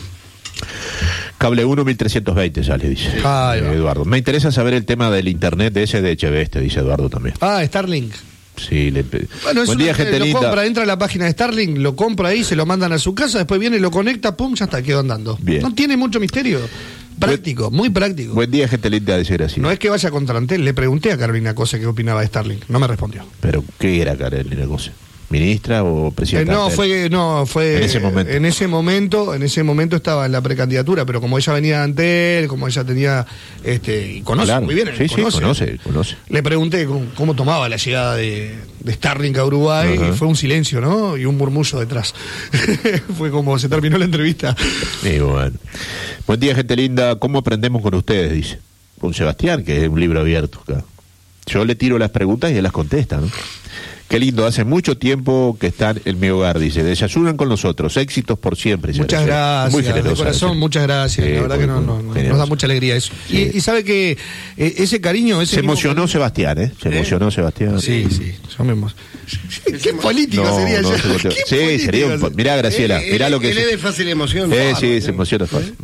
Cable 1, 1.320 sale, dice Eduardo. Me interesa saber el tema del internet de ese de Cheveste, dice Eduardo también. Starlink. Sí, Bueno, buen día, gente lo linda. compra, entra a la página de Starlink, lo compra ahí, se lo mandan a su casa, después viene, lo conecta, pum, ya está, quedó andando. Bien. No tiene mucho misterio. Práctico, muy práctico. Buen día, gente linda, decir así. No es que vaya contra Antel, le pregunté a Carolina Cosa qué opinaba de Starlink, no me respondió. Pero, ¿qué era Carolina Cosa? ¿Ministra o presidenta? Fue en ese momento. En ese momento estaba en la precandidatura, pero como ella venía de Antel, como ella tenía, y conoce Claro. muy bien, Sí, conoce. Le pregunté cómo tomaba la llegada de Starlink a Uruguay, Ajá. y fue un silencio, ¿no? Y un murmullo detrás. Fue como se terminó la entrevista. Y bueno. Buen día, gente linda. ¿Cómo aprendemos con ustedes? Dice. Con Sebastián, que es un libro abierto acá. Yo le tiro las preguntas y él las contesta, ¿no? Qué lindo, hace mucho tiempo que están en mi hogar, dice. Desayunan con nosotros, éxitos por siempre. Muchas gracias, muy generosa, de corazón, sí. muchas gracias. Sí, la verdad que nos da mucha alegría eso. Sí. Y sabe que ese cariño... Se emocionó Sebastián, ¿eh? Se emocionó Sebastián. Sí, yo me emociono. Qué político sería yo. Sí, sería un... Mirá, Graciela, mirá lo que él es de fácil emoción. Sí, se emociona fácil.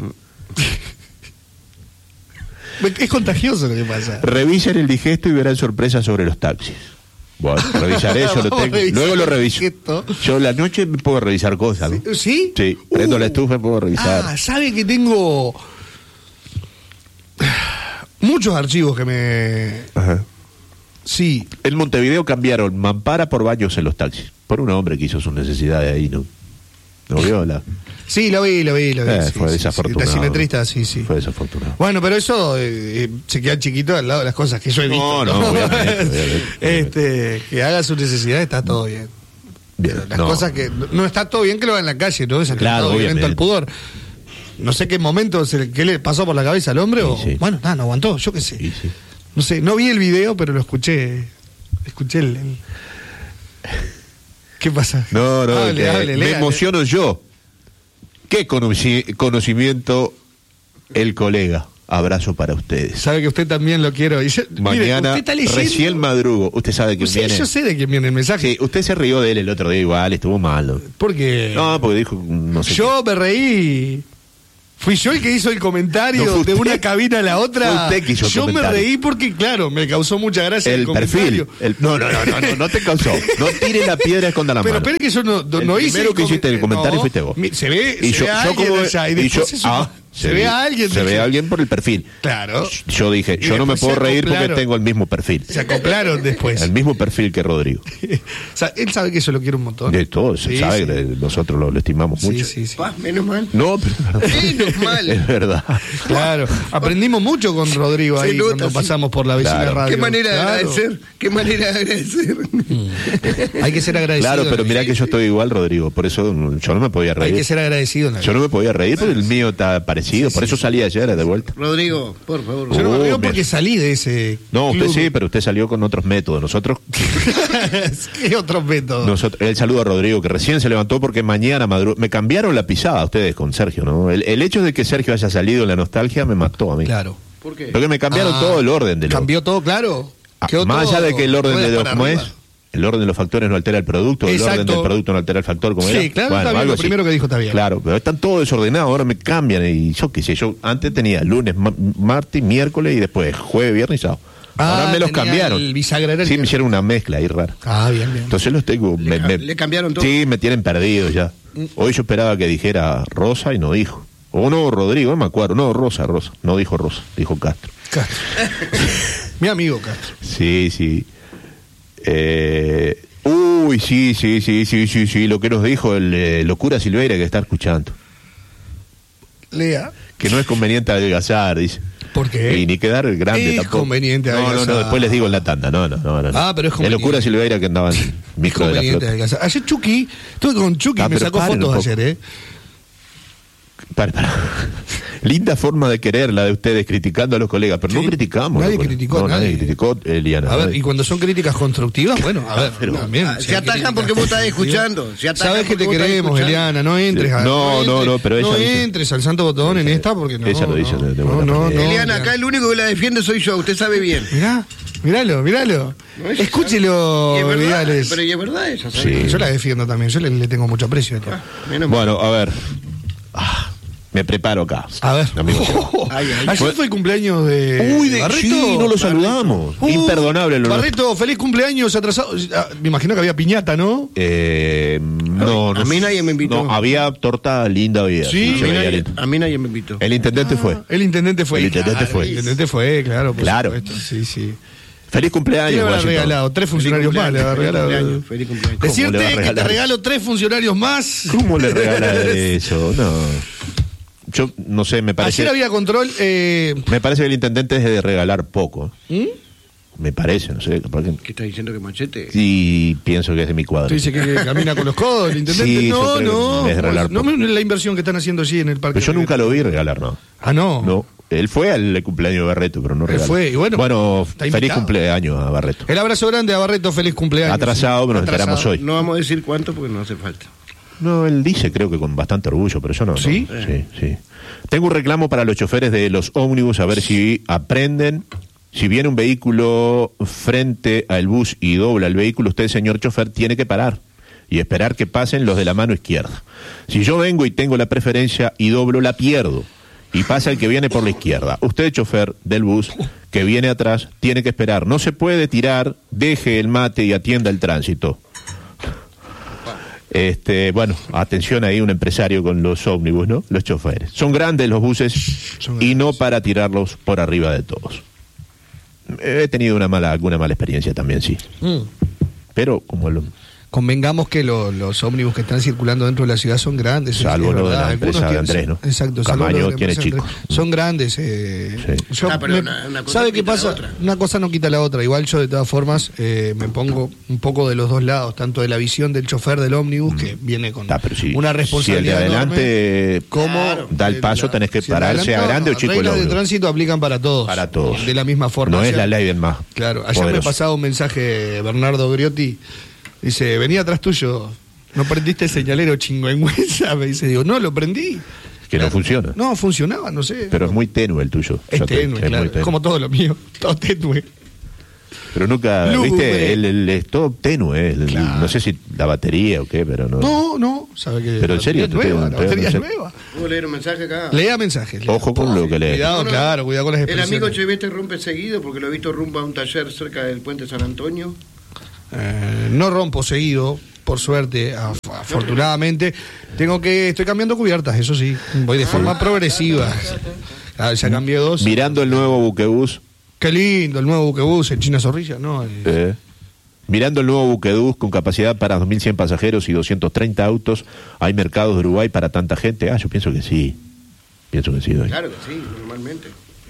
Es contagioso lo que pasa. Revisen el digesto y verán sorpresas sobre los taxis. Bueno, revisaré, yo lo tengo. Luego lo reviso. Yo la noche me puedo revisar cosas, ¿no? ¿Sí? Sí, prendo la estufa y puedo revisar. ¿Sabe que tengo muchos archivos que me... Ajá. Sí. En Montevideo cambiaron mampara por baños en los taxis. Por un hombre que hizo sus necesidades ahí, ¿no? ¿Lo vio? Sí, lo vi. Sí, fue desafortunado. Sí, taximetrista, sí. Fue desafortunado. Bueno, pero eso se queda chiquito al lado de las cosas que yo he visto. No, obviamente. Que haga su necesidad está todo bien. Bien, Las cosas que... No está todo bien que lo haga en la calle, ¿no? Es claro, violento al pudor. No sé qué momento, qué le pasó por la cabeza al hombre Sí. Bueno, no aguantó, yo qué sé. Sí. No sé, no vi el video, pero lo escuché. Escuché el... ¿Qué pasa? No, Hable, me emociono yo. Qué conocimiento el colega. Abrazo para ustedes. Sabe que usted también lo quiero. Mañana, recién madrugo. Usted sabe quién viene. Yo sé de quién viene el mensaje. Sí, usted se rió de él el otro día igual, estuvo malo. ¿Por qué? No, porque dijo, no sé. Yo me reí. Fui yo el que hizo el comentario de una cabina a la otra. Fue usted que hizo el yo comentario. Me reí porque, claro, me causó mucha gracia el perfil. comentario. No te causó. No tire la piedra, esconda la mano. Pero espere que yo no hice. Primero que hiciste el comentario fuiste vos. Se ve a alguien allá y después se ve a alguien. Se ve a alguien por el perfil. Claro. Yo dije, yo no me puedo reír porque tengo el mismo perfil. Se acoplaron después. El mismo perfil que Rodrigo. O sea, él sabe que yo lo quiero un montón. De todo, se sabe que nosotros lo estimamos mucho. Sí. Menos mal. No, pero menos mal. Es verdad. Claro. Aprendimos mucho con Rodrigo ahí cuando pasamos por la vecina radio. Qué manera de agradecer. Qué manera de agradecer. Hay que ser agradecido. Claro, pero mirá que yo estoy igual, Rodrigo. Por eso yo no me podía reír. Hay que ser agradecido. Yo no me podía reír porque el mío está parecido. Por eso salí ayer de vuelta. Rodrigo, por favor. Yo no me río porque salí de ese. No, club. usted sí, pero usted salió con otros métodos. Nosotros. ¿Qué otros métodos? El saludo a Rodrigo, que recién se levantó porque mañana madrugó. Me cambiaron la pisada ustedes con Sergio, ¿no? El hecho de que Sergio haya salido en la nostalgia me mató a mí. Claro. ¿Por qué? Porque me cambiaron todo el orden de los. Cambió todo, claro. Más allá de que el orden de los. ¿Cómo arriba. es? El orden de los factores no altera el producto, el orden del producto no altera el factor, como era. Sí, claro, está bien, lo primero que dijo está bien. Claro, pero están todos desordenados, ahora me cambian y yo qué sé, yo antes tenía lunes, martes, miércoles y después jueves, viernes y sábado. Ahora me los cambiaron. El bisagra Sí, me hicieron una mezcla ahí rara. Bien. Entonces los tengo. Le cambiaron todo. Sí, me tienen perdido ya. Hoy yo esperaba que dijera Rosa y no dijo. O no, Rodrigo, no me acuerdo. No, Rosa. No dijo Rosa, dijo Castro. Mi amigo Castro. Sí. Uy, sí, lo que nos dijo el Locura Silveira que está escuchando. Lea. Que no es conveniente adelgazar, dice. ¿Por qué? Y ni quedar grande es tampoco. Conveniente no, después les digo en la tanda, no. Pero es conveniente. El Locura Silveira que andaba en micro de la flota. Ayer Chucky, estuve con Chucky, me sacó fotos ayer, Para. Linda forma de querer la de ustedes criticando a los colegas, pero no criticamos. Nadie criticó. Nadie criticó, Eliana. A ver, y cuando son críticas constructivas, bueno, a ver, pero, también. Se atacan porque vos estás escuchando. Sabes que te queremos, Eliana, no entres. No, pero ella no entres al santo botón en esta porque no. Ella lo dice de no. Eliana, acá el único que la defiende soy yo, usted sabe bien. Míralo. Escúchelo, Vidales. Pero es verdad eso. Sí, yo la defiendo también, yo le tengo mucho aprecio. Bueno, a ver. Me preparo acá. A ver. Amigo. Ayer fue el cumpleaños de Barreto. Sí, no lo saludamos. Imperdonable. Barreto, feliz cumpleaños atrasado. Me imagino que había piñata, ¿no? No, a mí nadie me invitó. No, había torta linda. Sí, a mí nadie me invitó. El intendente fue. El intendente fue. El intendente fue. El intendente fue, claro. Claro. Supuesto. Sí. Feliz cumpleaños. Le habrá regalado 3 funcionarios más. Le habrá regalado. Feliz cumpleaños. Decirte que te regalo 3 funcionarios más. ¿Cómo le regala eso? No. Yo no sé, me parece. Ayer había control. Me parece que el intendente es de regalar poco. Me parece, no sé. ¿Qué estás diciendo que Machete? Sí, pienso que es de mi cuadro. ¿Tú dices que camina con los codos el intendente? Sí, no. Es regalar no poco. la inversión que están haciendo allí en el parque. Pero yo nunca lo vi regalar, ¿no? Ah, no. No. Él fue al cumpleaños de Barreto, pero no regaló. Fue, y bueno, feliz cumpleaños a Barreto. El abrazo grande a Barreto, feliz cumpleaños. Atrasado, pero nos enteramos hoy. No vamos a decir cuánto porque no hace falta. No, él dice, creo que con bastante orgullo, pero yo no. ¿Sí? No. Sí. Tengo un reclamo para los choferes de los ómnibus, a ver si aprenden. Si viene un vehículo frente al bus y dobla el vehículo, usted, señor chofer, tiene que parar y esperar que pasen los de la mano izquierda. Si yo vengo y tengo la preferencia y doblo, la pierdo. Y pasa el que viene por la izquierda. Usted, chofer del bus, que viene atrás, tiene que esperar. No se puede tirar, deje el mate y atienda el tránsito. Bueno, atención ahí, un empresario con los ómnibus, ¿no? Los choferes. Son grandes los buses y no para tirarlos por arriba de todos. He tenido alguna mala experiencia también, sí. Pero como convengamos que los ómnibus que están circulando dentro de la ciudad son grandes. Salvo lo de la empresa de Andrés, ¿no? Exacto. Camaño tiene chico. Son grandes. Sí. Una cosa ¿sabe qué pasa? Una cosa no quita la otra. Igual yo de todas formas me pongo un poco de los dos lados, tanto de la visión del chofer del ómnibus, que viene con una responsabilidad si el de adelante enorme, como da el paso, tenés que parar, sea grande o chico. Las reglas de tránsito aplican para todos. Para todos. De la misma forma. No es la ley del más. Claro. Ayer me pasaba un mensaje Bernardo Griotti. Dice, venía atrás tuyo, ¿no prendiste el señalero chingüengüenza? Me dice, digo, no, lo prendí. Que no funciona. No, funcionaba, no sé. Pero es muy tenue el tuyo. Es tenue, claro. Muy tenue. Como todo lo mío, todo tenue. Pero nunca, viste, es todo tenue. Claro. No sé si la batería o qué, pero no. No, sabe que pero en serio, la batería es nueva. ¿Puedo leer un mensaje acá? Lea mensajes. Ojo con lo que lees. Cuidado, claro, cuidado con las expresiones. El amigo Chevete rompe seguido porque lo he visto rumbo a un taller cerca del puente San Antonio. No rompo seguido, por suerte, afortunadamente. Estoy cambiando cubiertas, eso sí. Voy de forma progresiva. Ya cambié 2. Mirando el nuevo buquebús. Qué lindo el nuevo buquebús, el China Zorrilla, ¿no? Mirando el nuevo buquebús con capacidad para 2.100 pasajeros y 230 autos. ¿Hay mercados de Uruguay para tanta gente? Yo pienso que sí. Claro que sí, normalmente.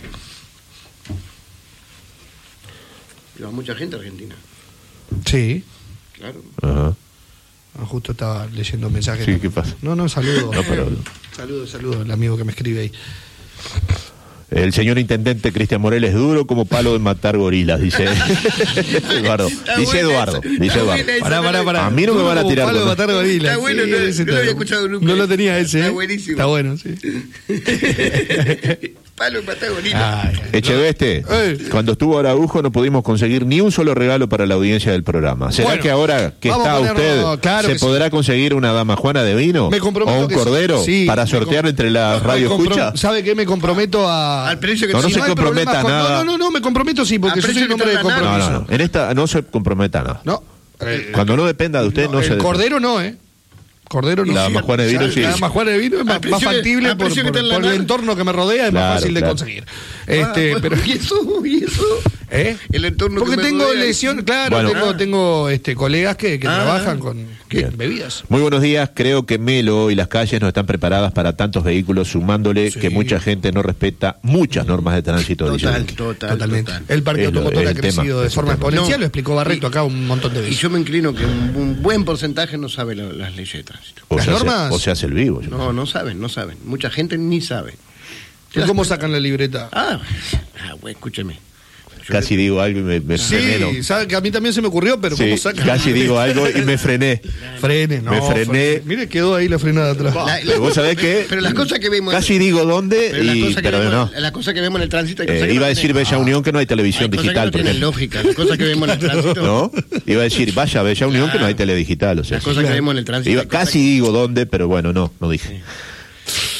Lleva mucha gente a Argentina. Sí. Claro. Ajá. Justo estaba leyendo mensajes. Sí, ¿qué pasa? No, saludo. No, pero... Saludo al amigo que me escribe ahí. El señor intendente Cristian Morel es duro como palo de matar gorilas, dice Eduardo. Dice Eduardo. Pará. A mí no me van a tirar. Palo de matar gorilas. Está bueno, sí, no lo había escuchado nunca. No lo tenía ese. Está buenísimo. Está bueno, sí. Palo de matar gorilas. Echeveste, cuando estuvo Araujo no pudimos conseguir ni un solo regalo para la audiencia del programa. ¿Será que ahora que está usted se podrá conseguir una dama juana de vino o un cordero para sortear entre las radio escuchas? ¿Sabe qué? Me comprometo al precio que no se comprometa a nada. No, me comprometo sí, porque yo soy un hombre de compromiso. No, en esta no se comprometa a nada. No. Cuando no dependa de usted, no se... El cordero no, Cordero no. La dama juana de vino sí. La dama juana de vino es más factible por el entorno que me rodea, es más fácil de conseguir. Pero ¿y eso? El entorno porque que me tengo rodea. lesión, claro, tengo colegas que trabajan con bebidas. Muy buenos días, creo que Melo y las calles no están preparadas para tantos vehículos, sumándole que mucha gente no respeta muchas normas de tránsito. Totalmente. El parque automotor ha crecido de forma exponencial, lo explicó Barreto acá un montón de veces. Y yo me inclino que un buen porcentaje no sabe las leyes de tránsito. ¿Las normas? O se hace el vivo. No saben. Mucha gente ni sabe. ¿Cómo sacan la libreta? Bueno, escúcheme. Casi digo algo y me frené. Sí, sabe que a mí también se me ocurrió, pero ¿cómo sacan? Casi digo algo y me frené. Me frené. Mire, quedó ahí la frenada atrás. ¿Vos sabés qué? Pero las cosas que vemos... Casi digo dónde, pero no. Las cosas que vemos en el tránsito... Iba a decir Bella Unión que no hay televisión digital. No tienen lógica. Las cosas que vemos en el tránsito... ¿No? Iba a decir, vaya Bella Unión que no hay teledigital. Las cosas que vemos en el tránsito... Casi digo dónde, pero bueno, no dije.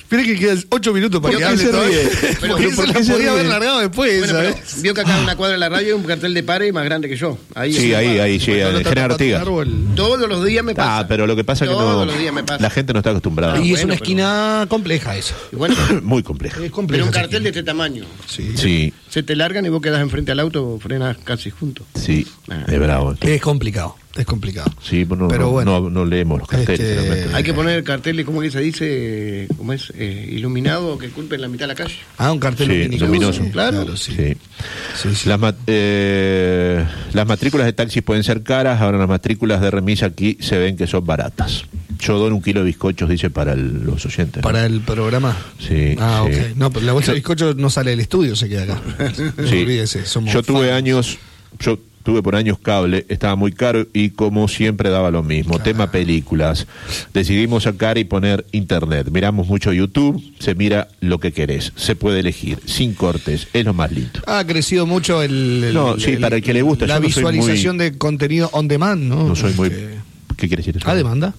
Mirá que quedan 8 minutos para que hable todo. Pero Porque se la podía haber largado después, Bueno, ¿sabes? pero vio que acá en una cuadra de la radio hay un cartel de pare más grande que yo. Ahí Sí, ahí, Bueno, en General Ortigas. Todos los días me pasa. Pero lo que pasa es que Todos los días me pasa. la gente no está acostumbrada. Y es bueno, una esquina compleja esa. Y bueno, Muy compleja. Es pero compleja. un esa cartel de esquina. este tamaño. Sí. Sí, Se te largan y vos quedás enfrente al auto, frenas casi juntos. sí, es bravo. Es complicado. Sí, Pero bueno. no leemos los carteles. Este, realmente. Hay que poner carteles, ¿cómo que se dice? ¿Cómo es? Iluminado que culpen la mitad de la calle. Un cartel Sí, luminoso. Claro. sí. Sí. Sí. Las matrículas de taxis pueden ser caras, ahora las matrículas de remisa aquí se ven que son baratas. Yo doy 1 kilo de bizcochos, dice, para los oyentes, ¿no? Para el programa. Sí, sí. Ok. No, pero la bolsa de bizcocho no sale del estudio, se queda acá. No Sí. olvídese, somos Yo tuve fans. tuve por años cable, estaba muy caro y como siempre daba lo mismo. Claro. Tema películas. Decidimos sacar y poner internet. Miramos mucho YouTube, se mira lo que querés, se puede elegir, sin cortes, es lo más lindo. Ha crecido mucho para el que le gusta. la Yo no soy visualización de contenido on demand, ¿no? No soy muy... Este, ¿Qué quiere decir eso? ¿A demanda?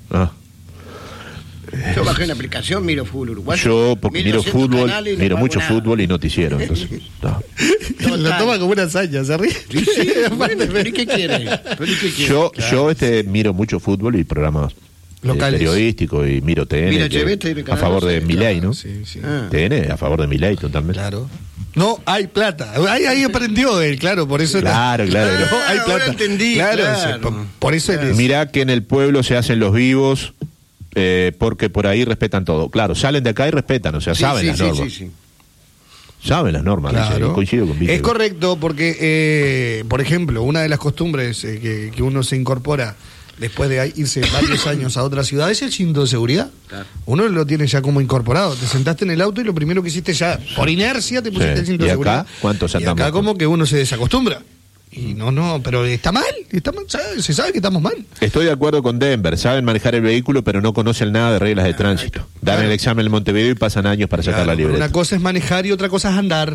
Yo bajé una aplicación, miro fútbol uruguayo. Yo, porque miro 1200 fútbol, canales y no miro pago mucho nada. fútbol y noticiero. Entonces, no. Total. Lo toma como una hazaña, ¿se ríe? Sí, sí, bueno, pero ¿y qué quiere? Yo miro mucho fútbol y programas Locales. periodísticos y miro TN Mira, que- HB, tiene a canal favor 12, de Milei, ¿no? Sí, sí. Ah. TN a favor de Milei totalmente. Claro. No, hay plata. Ahí aprendió él, claro, por eso... Claro. No, hay ahora plata. entendí, Claro, claro. por eso él es... Mirá que en el pueblo se hacen los vivos porque por ahí respetan todo. Claro, salen de acá y respetan, o sea, saben las normas. Sí. Saben las normas, dice, Claro. y coincido con Víctor. Es correcto porque, por ejemplo, una de las costumbres que uno se incorpora después de irse varios años a otra ciudad es el cinto de seguridad. Claro. Uno lo tiene ya como incorporado. Te sentaste en el auto y lo primero que hiciste ya, por inercia, te pusiste Sí. el cinto ¿Y de acá? seguridad. ¿Cuántos Y acá andamos? como que uno se desacostumbra. Y no, pero está mal, se sabe que estamos mal. Estoy de acuerdo con Denver, saben manejar el vehículo pero no conocen nada de reglas de tránsito. Dan Claro. el examen en Montevideo y pasan años para sacar la Pero libreta. una cosa es manejar y otra cosa es andar.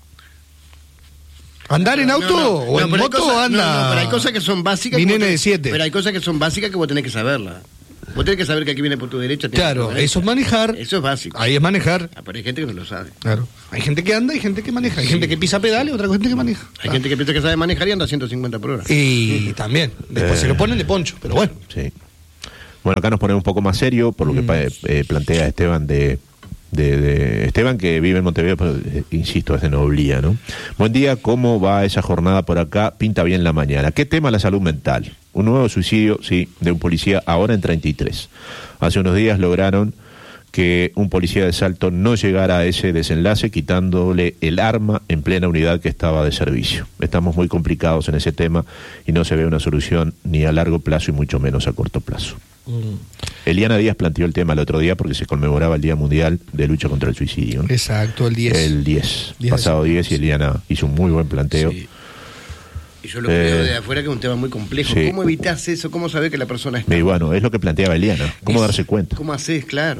¿Andar en auto o en pero hay moto cosas- anda? No, pero hay cosas que son básicas. Mi que vos nene de tenés- 7. Pero hay cosas que son básicas que vos tenés que saberlas. Vos tenés que saber que aquí viene por tu derecha. tiene Claro, por tu derecha. eso es manejar. Eso es básico. Ahí es manejar. Pero hay gente que no lo sabe. Claro. Hay gente que anda y gente que maneja. Hay gente que pisa pedales y otra gente que maneja. Hay gente que piensa que sabe manejar y anda a 150 por hora. Y también. Después se lo ponen de poncho, pero bueno. Sí. Bueno, acá nos ponemos un poco más serio por lo que plantea Esteban de Esteban, que vive en Montevideo, pero insisto, es de Noblía, ¿no? Buen día, ¿cómo va esa jornada por acá? Pinta bien la mañana. ¿Qué tema la salud mental? Un nuevo suicidio, sí, de un policía ahora en 33. Hace unos días lograron que un policía de Salto no llegara a ese desenlace quitándole el arma en plena unidad que estaba de servicio. Estamos muy complicados en ese tema y no se ve una solución ni a largo plazo y mucho menos a corto plazo. Eliana Díaz planteó el tema el otro día porque se conmemoraba el Día Mundial de Lucha contra el Suicidio, ¿no? Exacto, el 10. El 10, pasado 10, y Eliana hizo un muy buen planteo. Sí. Y yo lo veo de afuera que es un tema muy complejo. Sí. ¿Cómo evitas eso? ¿Cómo saber que la persona está? Y bueno, es lo que planteaba Eliana, cómo darse cuenta. ¿Cómo haces? Claro.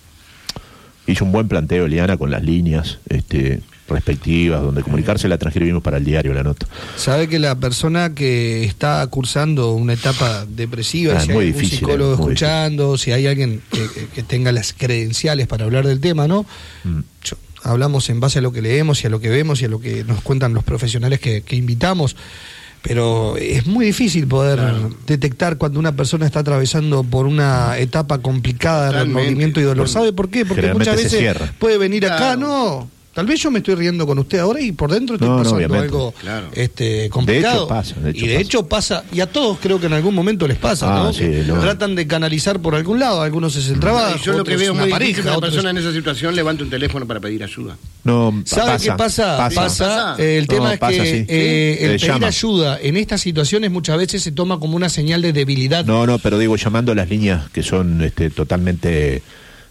Hizo un buen planteo Eliana con las líneas respectivas, donde comunicarse la transcribimos para el diario, la nota. Sabe que la persona que está cursando una etapa depresiva, Es si hay muy algún difícil, psicólogo muy escuchando, si hay alguien que tenga las credenciales para hablar del tema, ¿no? Hablamos en base a lo que leemos y a lo que vemos y a lo que nos cuentan los profesionales que invitamos, pero es muy difícil poder detectar cuando una persona está atravesando por una etapa complicada de Totalmente. remordimiento y dolor. ¿Sabe por qué? Porque Generalmente muchas se veces cierra. puede venir acá, Claro. no. Tal vez yo me estoy riendo con usted ahora y por dentro estoy No, no, pasando obviamente. algo Claro. complicado. De hecho pasa, Y a todos creo que en algún momento les pasa, ¿no? sí, Que no. tratan de canalizar por algún lado, algunos es el trabajo, Y yo lo que otros veo una muy difícil que pareja, una otros... persona en esa situación levante un teléfono para pedir ayuda. No, ¿Sabe qué pasa? Pasa. El tema No, es pasa, que sí. el pedir Llama. ayuda en estas situaciones muchas veces se toma como una señal de debilidad. No, pero digo, llamando a las líneas que son totalmente,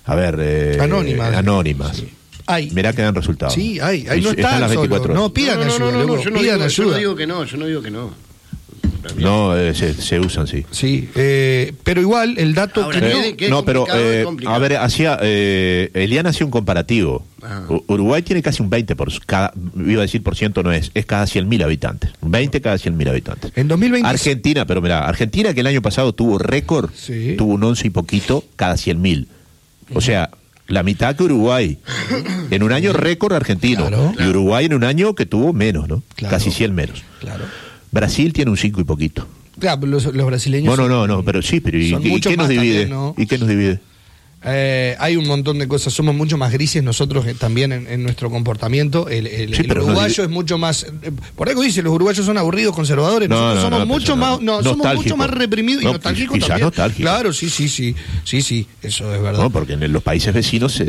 anónimas. Sí. Hay. Mirá que dan resultados. Sí, hay. Ahí Y no están están las solos. 24 horas. No, pidan ayuda, luego, yo no pidan digo, yo ayuda. no digo que no, yo no digo que no. No, se usan, sí. Sí, pero igual el dato Ahora, que ¿qué es No, pero complicado? Es complicado. a ver, Eliana hacía un comparativo. Ajá. Uruguay tiene casi un 20 iba a decir por ciento, no es cada 100.000 habitantes. 20 cada 100.000 habitantes. en 2020 Argentina, pero mirá, Argentina que el año pasado tuvo récord, Sí. tuvo un 11 y poquito cada 100.000. O sea, la mitad que Uruguay. En un año récord argentino. Claro. Y Uruguay en un año que tuvo menos, ¿no? Claro. Casi 100 menos. Claro. Brasil tiene un 5 y poquito. Claro, los brasileños... No, pero sí, pero ¿y son qué mucho nos más divide? también, ¿no? ¿Y qué nos divide? Hay un montón de cosas, somos mucho más grises nosotros también en nuestro comportamiento. El pero uruguayo es mucho más, por algo dice, los uruguayos son aburridos, conservadores, nosotros somos mucho más, somos mucho más reprimidos y nostálgicos quizá también. Nostálgico. Claro, sí, eso es verdad. No, porque en los países vecinos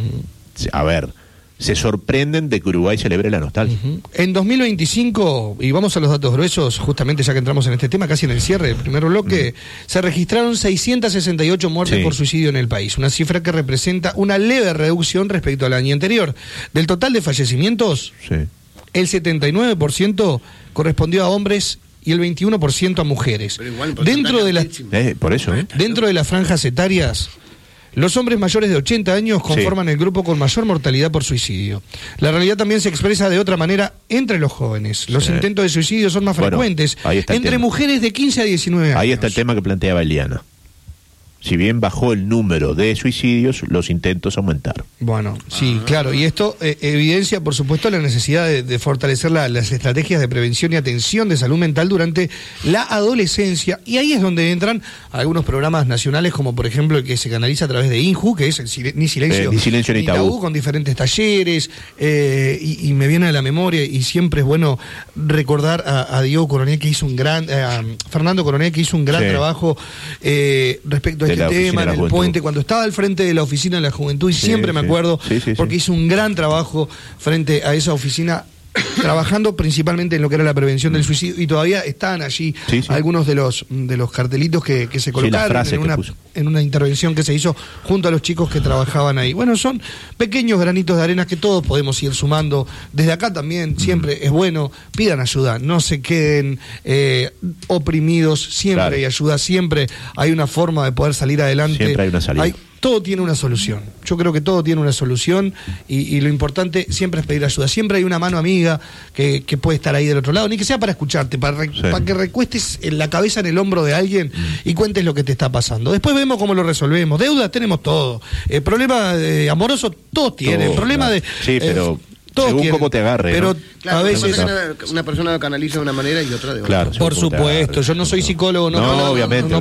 se sorprenden de que Uruguay celebre la nostalgia. En 2025, y vamos a los datos gruesos, justamente ya que entramos en este tema, casi en el cierre del primer bloque, se registraron 668 muertes por suicidio en el país, una cifra que representa una leve reducción respecto al año anterior. Del total de fallecimientos, el 79% correspondió a hombres y el 21% a mujeres. Pero igual, Dentro de las por eso, dentro de las franjas etarias, los hombres mayores de 80 años conforman el grupo con mayor mortalidad por suicidio. La realidad también se expresa de otra manera entre los jóvenes. Los intentos de suicidio son más frecuentes entre mujeres de 15 a 19 años. Ahí está el tema que planteaba Eliana. Si bien bajó el número de suicidios, los intentos aumentaron. Bueno, sí, claro. Y esto evidencia, por supuesto, la necesidad de fortalecer las estrategias de prevención y atención de salud mental durante la adolescencia. Y ahí es donde entran algunos programas nacionales, como por ejemplo el que se canaliza a través de INJU, que es Ni Silencio ni Tabú, con diferentes talleres. Y me viene a la memoria, y siempre es bueno recordar a Diego Coronel, que hizo a Fernando Coronel, que hizo un gran trabajo respecto a este tema en el puente, cuando estaba al frente de la oficina de la juventud, y siempre me acuerdo, porque hizo un gran trabajo frente a esa oficina, trabajando principalmente en lo que era la prevención del suicidio, y todavía están allí algunos de los cartelitos que se colocaron en una intervención que se hizo junto a los chicos que trabajaban ahí. Bueno, son pequeños granitos de arena que todos podemos ir sumando. Desde acá también siempre es bueno, pidan ayuda, no se queden oprimidos, siempre hay ayuda, siempre hay una forma de poder salir adelante. Siempre hay una salida. Todo tiene una solución. Yo creo que todo tiene una solución, y lo importante siempre es pedir ayuda. Siempre hay una mano amiga que puede estar ahí del otro lado, ni que sea para escucharte, para que recuestes la cabeza en el hombro de alguien y cuentes lo que te está pasando. Después vemos cómo lo resolvemos. Deudas tenemos todo. Problema amoroso todos tienen. Problema de... Sí, pero... según cómo te agarre, pero a veces una persona lo canaliza de una manera y otra de otra. Claro, por supuesto, yo no soy psicólogo, obviamente.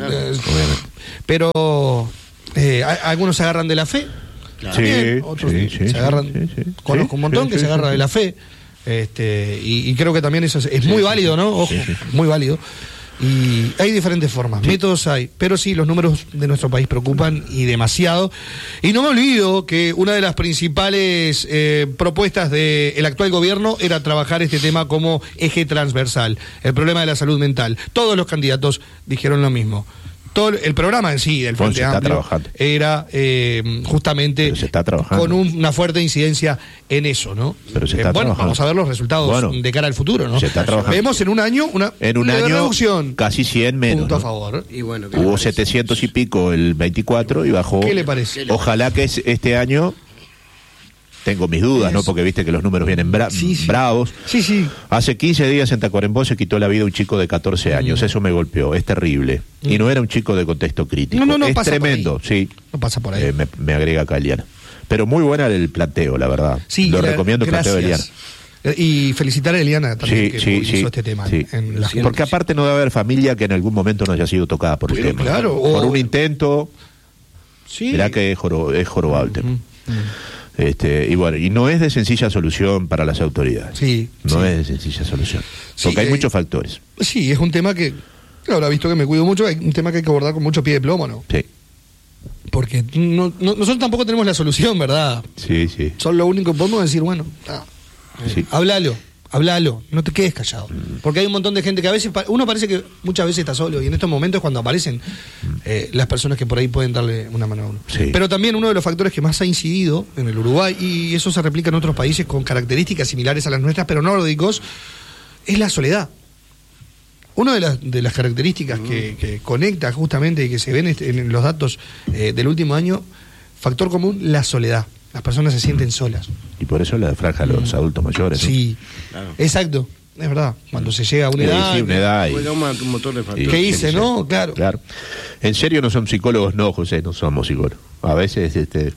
Pero algunos se agarran de la fe, otros se agarran, conozco un montón que se agarra de la fe, y creo que también eso es muy válido, ¿no? Ojo, muy válido. Y hay diferentes formas, métodos hay, pero sí, los números de nuestro país preocupan, y demasiado. Y no me olvido que una de las principales propuestas del actual gobierno era trabajar este tema como eje transversal, el problema de la salud mental. Todos los candidatos dijeron lo mismo. Todo el programa en sí del Frente Amplio era justamente con una fuerte incidencia en eso, ¿no? Pero se está trabajando. Vamos a ver los resultados de cara al futuro, ¿no? Se está trabajando. Vemos en un año una reducción. Casi 100 menos. Punto a favor. Y bueno, hubo 700 y pico el 24 y bajó. ¿Qué le parece? Ojalá que este año... Tengo mis dudas, ¿no? Porque viste que los números vienen bravos. Sí. Hace 15 días en Tacuarembó se quitó la vida un chico de 14 años. Eso me golpeó. Es terrible. Y no era un chico de contexto crítico. No es pasa tremendo, por ahí. sí. No pasa por ahí. Me agrega acá Eliana. Pero muy buena el planteo, la verdad. Sí, lo recomiendo, el planteo de Eliana. Y felicitar a Eliana también que hizo este tema. Porque aparte no debe haber familia que en algún momento no haya sido tocada por el tema. Claro. Por un intento. Mirá que es jorobado el tema. Y bueno, y no es de sencilla solución para las autoridades. No es de sencilla solución. Porque hay muchos factores. Sí, es un tema que, ahora visto que me cuido mucho, es un tema que hay que abordar con mucho pie de plomo, ¿no? Sí. Porque nosotros tampoco tenemos la solución, ¿verdad? Sí. Son lo único que podemos decir, bueno, háblalo, no te quedes callado. Porque hay un montón de gente que a veces, uno parece que muchas veces está solo, y en estos momentos es cuando aparecen las personas que por ahí pueden darle una mano a uno. Pero también uno de los factores que más ha incidido en el Uruguay, y eso se replica en otros países con características similares a las nuestras, pero nórdicos, es la soledad. Una de las características que conecta justamente y que se ven en los datos del último año, factor común, la soledad. Las personas se sienten solas. Y por eso la franja a los adultos mayores, ¿no? Sí, exacto, es verdad. Cuando se llega a una edad... Sí, una edad. Un montón de factores. ¿Qué hice, no? Claro. En serio no son psicólogos, no, José, no somos psicólogos. A veces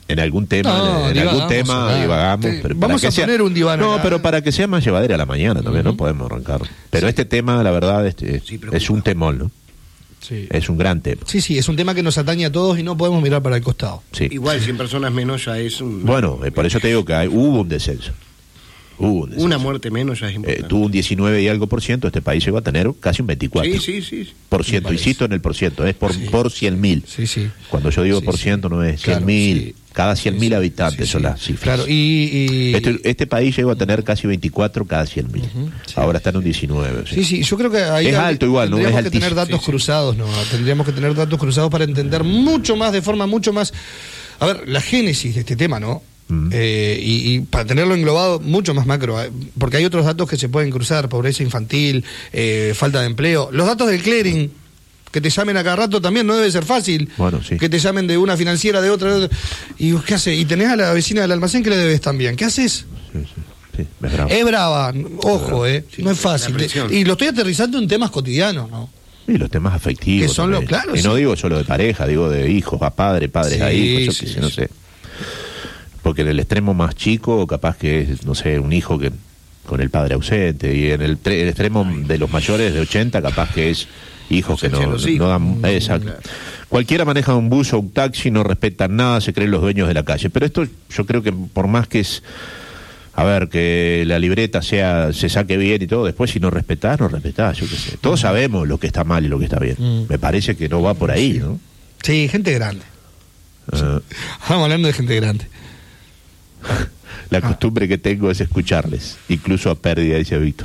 En algún tema, divagamos. Pero vamos a poner un diván. No, pero para que sea más llevadera la mañana también, no podemos arrancar. Pero este tema, la verdad, es un temor, ¿no? Sí. Es un gran tema. Sí, es un tema que nos atañe a todos y no podemos mirar para el costado. Sí. Igual, 100 personas menos ya es un... Bueno, por eso te digo que hubo un descenso. Una muerte menos ya es importante. Tuvo un 19 y algo por ciento, este país llegó a tener casi un 24%. Sí. Por ciento, insisto en el por ciento, es por 100.000. Sí. Cuando yo digo por ciento no es 100.000, cada 100.000 habitantes son las cifras. Claro, y... Este país llegó a tener casi 24 cada 100.000. Ahora está en un 19. Sí, yo creo que ahí es alto igual, ¿no? Tendríamos Es que tener datos cruzados, ¿no? Tendríamos que tener datos cruzados para entender mucho más, de forma mucho más... A ver, la génesis de este tema, ¿no? Y para tenerlo englobado mucho más macro, porque hay otros datos que se pueden cruzar: pobreza infantil, falta de empleo, los datos del clearing, que te llamen a cada rato también no debe ser fácil. Bueno, sí. Que te llamen de una financiera, de otra, y ¿qué haces? Y tenés a la vecina del almacén que le debes también, ¿qué haces? Sí, es bravo. Es brava, ojo, no es fácil. Y lo estoy aterrizando en temas cotidianos, ¿no? Y los temas afectivos. Que son claro, y no digo solo de pareja, digo de hijos a padres a hijos, yo qué sé, no sé. Porque en el extremo más chico, capaz que es, no sé, un hijo que con el padre ausente, y en el extremo de los mayores de 80, capaz que es hijos que no dan... Exacto. Cualquiera maneja un bus o un taxi, no respetan nada, se creen los dueños de la calle. Pero esto yo creo que por más que es... A ver, que la libreta se saque bien y todo, después si no respetás, yo qué sé. Todos sabemos lo que está mal y lo que está bien. Me parece que no va por ahí, ¿no? Sí, gente grande. Estamos hablando de gente grande. La costumbre que tengo es escucharles, incluso a pérdida, dice Víctor.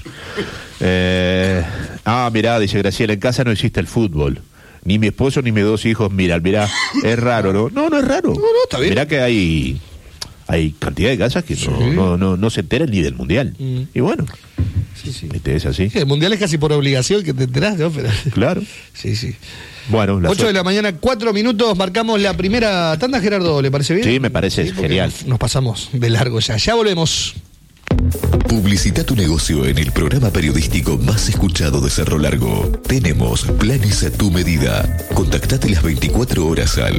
Mirá, dice Graciela, en casa no existe el fútbol. Ni mi esposo ni mis dos hijos miran. Mirá, es raro, ¿no? No es raro. No, está bien. Mirá que hay cantidad de casas que no se enteran ni del mundial. Y bueno, es así. Sí, el mundial es casi por obligación que te enterás, ¿no? Pero... Claro. Sí. Bueno, 8 de la mañana, 4 minutos, marcamos la primera tanda, Gerardo, ¿le parece bien? Sí, me parece genial. Nos pasamos de largo ya volvemos. Publicita tu negocio en el programa periodístico más escuchado de Cerro Largo. Tenemos planes a tu medida. Contactate las 24 horas al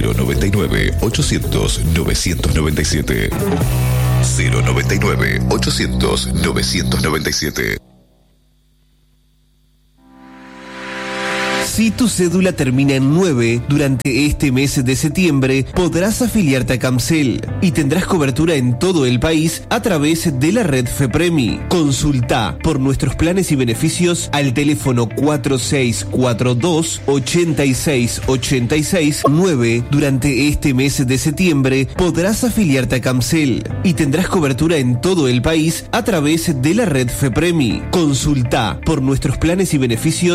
099-800-997. 099-800-997. Si tu cédula termina en 9, durante este mes de septiembre podrás afiliarte a Camcel y tendrás cobertura en todo el país a través de la red FEPREMI. Consulta por nuestros planes y beneficios al teléfono 4642-8686-9. Durante este mes de septiembre podrás afiliarte a Camcel y tendrás cobertura en todo el país a través de la red FEPREMI. Consulta por nuestros planes y beneficios